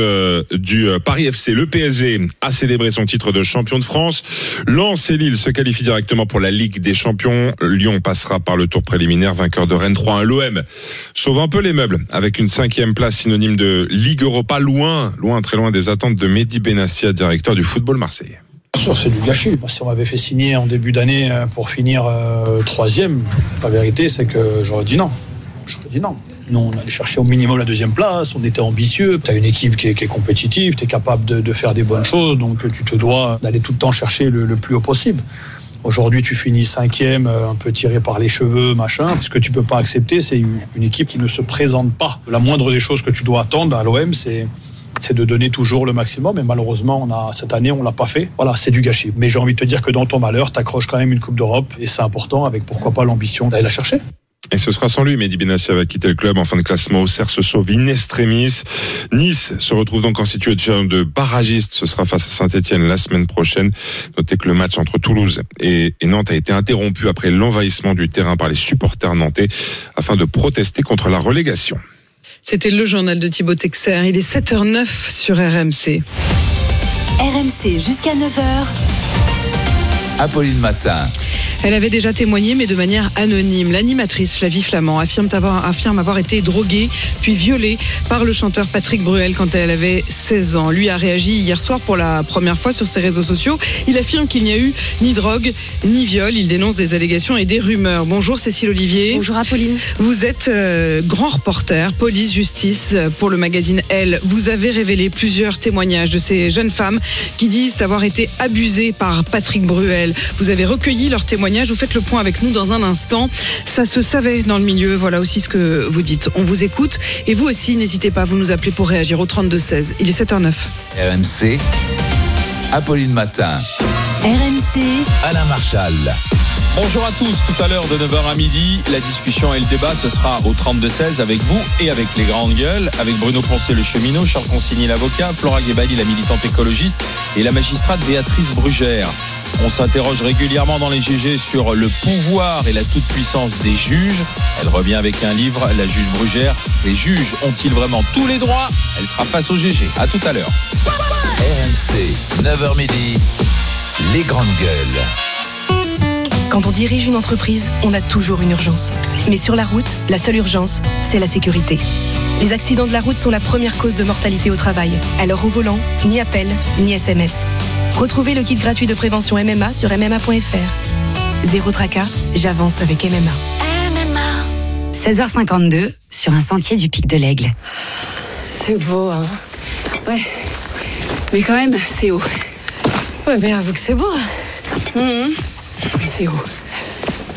du Paris F C, le P S G a célébré son titre de champion de France. Lens et Lille se qualifient directement pour la Ligue des Champions. Lyon passera par le tour préliminaire, vainqueur de Rennes trois un. L'O M sauve un peu les meubles avec une cinquième place synonyme de Ligue Europa, loin, loin, très loin des attentes de Mehdi Benassia, directeur du football marseillais. Bien sûr, c'est du gâchis. Si on m'avait fait signer en début d'année pour finir euh, troisième, la vérité, c'est que j'aurais dit non. J'aurais dit non. Nous, on allait chercher au minimum la deuxième place, on était ambitieux. Tu as une équipe qui est, qui est compétitive, tu es capable de, de faire des bonnes choses, donc tu te dois d'aller tout le temps chercher le, le plus haut possible. Aujourd'hui, tu finis cinquième, un peu tiré par les cheveux, machin. Ce que tu peux pas accepter, c'est une, une équipe qui ne se présente pas. La moindre des choses que tu dois attendre à l'O M, c'est... c'est de donner toujours le maximum, et malheureusement, on a, cette année, on l'a pas fait. Voilà, c'est du gâchis. Mais j'ai envie de te dire que dans ton malheur, t'accroches quand même une Coupe d'Europe, et c'est important, avec pourquoi pas l'ambition d'aller la chercher. Et ce sera sans lui, Mehdi Benassia va quitter le club en fin de classement. Auxerre se sauve in extremis. Nice se retrouve donc en situation de barragiste. Ce sera face à Saint-Etienne la semaine prochaine. Notez que le match entre Toulouse et, et Nantes a été interrompu après l'envahissement du terrain par les supporters nantais afin de protester contre la relégation. C'était le journal de Thibaut Texer. Il est sept heures neuf sur R M C. R M C jusqu'à neuf heures. Apolline Matin. Elle avait déjà témoigné, mais de manière anonyme. L'animatrice Flavie Flamand affirme avoir, affirme avoir été droguée, puis violée par le chanteur Patrick Bruel quand elle avait seize ans. Lui a réagi hier soir pour la première fois sur ses réseaux sociaux. Il affirme qu'il n'y a eu ni drogue, ni viol. Il dénonce des allégations et des rumeurs. Bonjour Cécile Olivier. Bonjour Apolline. Vous êtes euh, grand reporter, police-justice pour le magazine Elle. Vous avez révélé plusieurs témoignages de ces jeunes femmes qui disent avoir été abusées par Patrick Bruel. Vous avez recueilli leurs témoignages. Vous faites le point avec nous dans un instant. Ça se savait dans le milieu. Voilà aussi ce que vous dites. On vous écoute. Et vous aussi, n'hésitez pas, vous nous appelez pour réagir au trente-deux seize. Il est sept heures neuf. R M C, Apolline Matin. R M C, Alain Marchal. Bonjour à tous, tout à l'heure de neuf heures à midi, la discussion et le débat, ce sera au trente-deux seize avec vous et avec les grandes gueules, avec Bruno Poncet le cheminot, Charles Consigny l'avocat, Flora Guébali la militante écologiste et la magistrate Béatrice Brugère. On s'interroge régulièrement dans les G G sur le pouvoir et la toute-puissance des juges. Elle revient avec un livre, la juge Brugère. Les juges ont-ils vraiment tous les droits ? Elle sera face au G G. À tout à l'heure. R M C, neuf heures midi, les grandes gueules. Quand on dirige une entreprise, on a toujours une urgence. Mais sur la route, la seule urgence, c'est la sécurité. Les accidents de la route sont la première cause de mortalité au travail. Alors au volant, ni appel, ni S M S. Retrouvez le kit gratuit de prévention M M A sur M M A point F R. Zéro tracas, j'avance avec M M A. M M A. seize heures cinquante-deux, sur un sentier du Pic de l'Aigle. C'est beau, hein. Ouais. Mais quand même, c'est haut. Ouais, mais avoue que c'est beau. Mmh. C'est haut.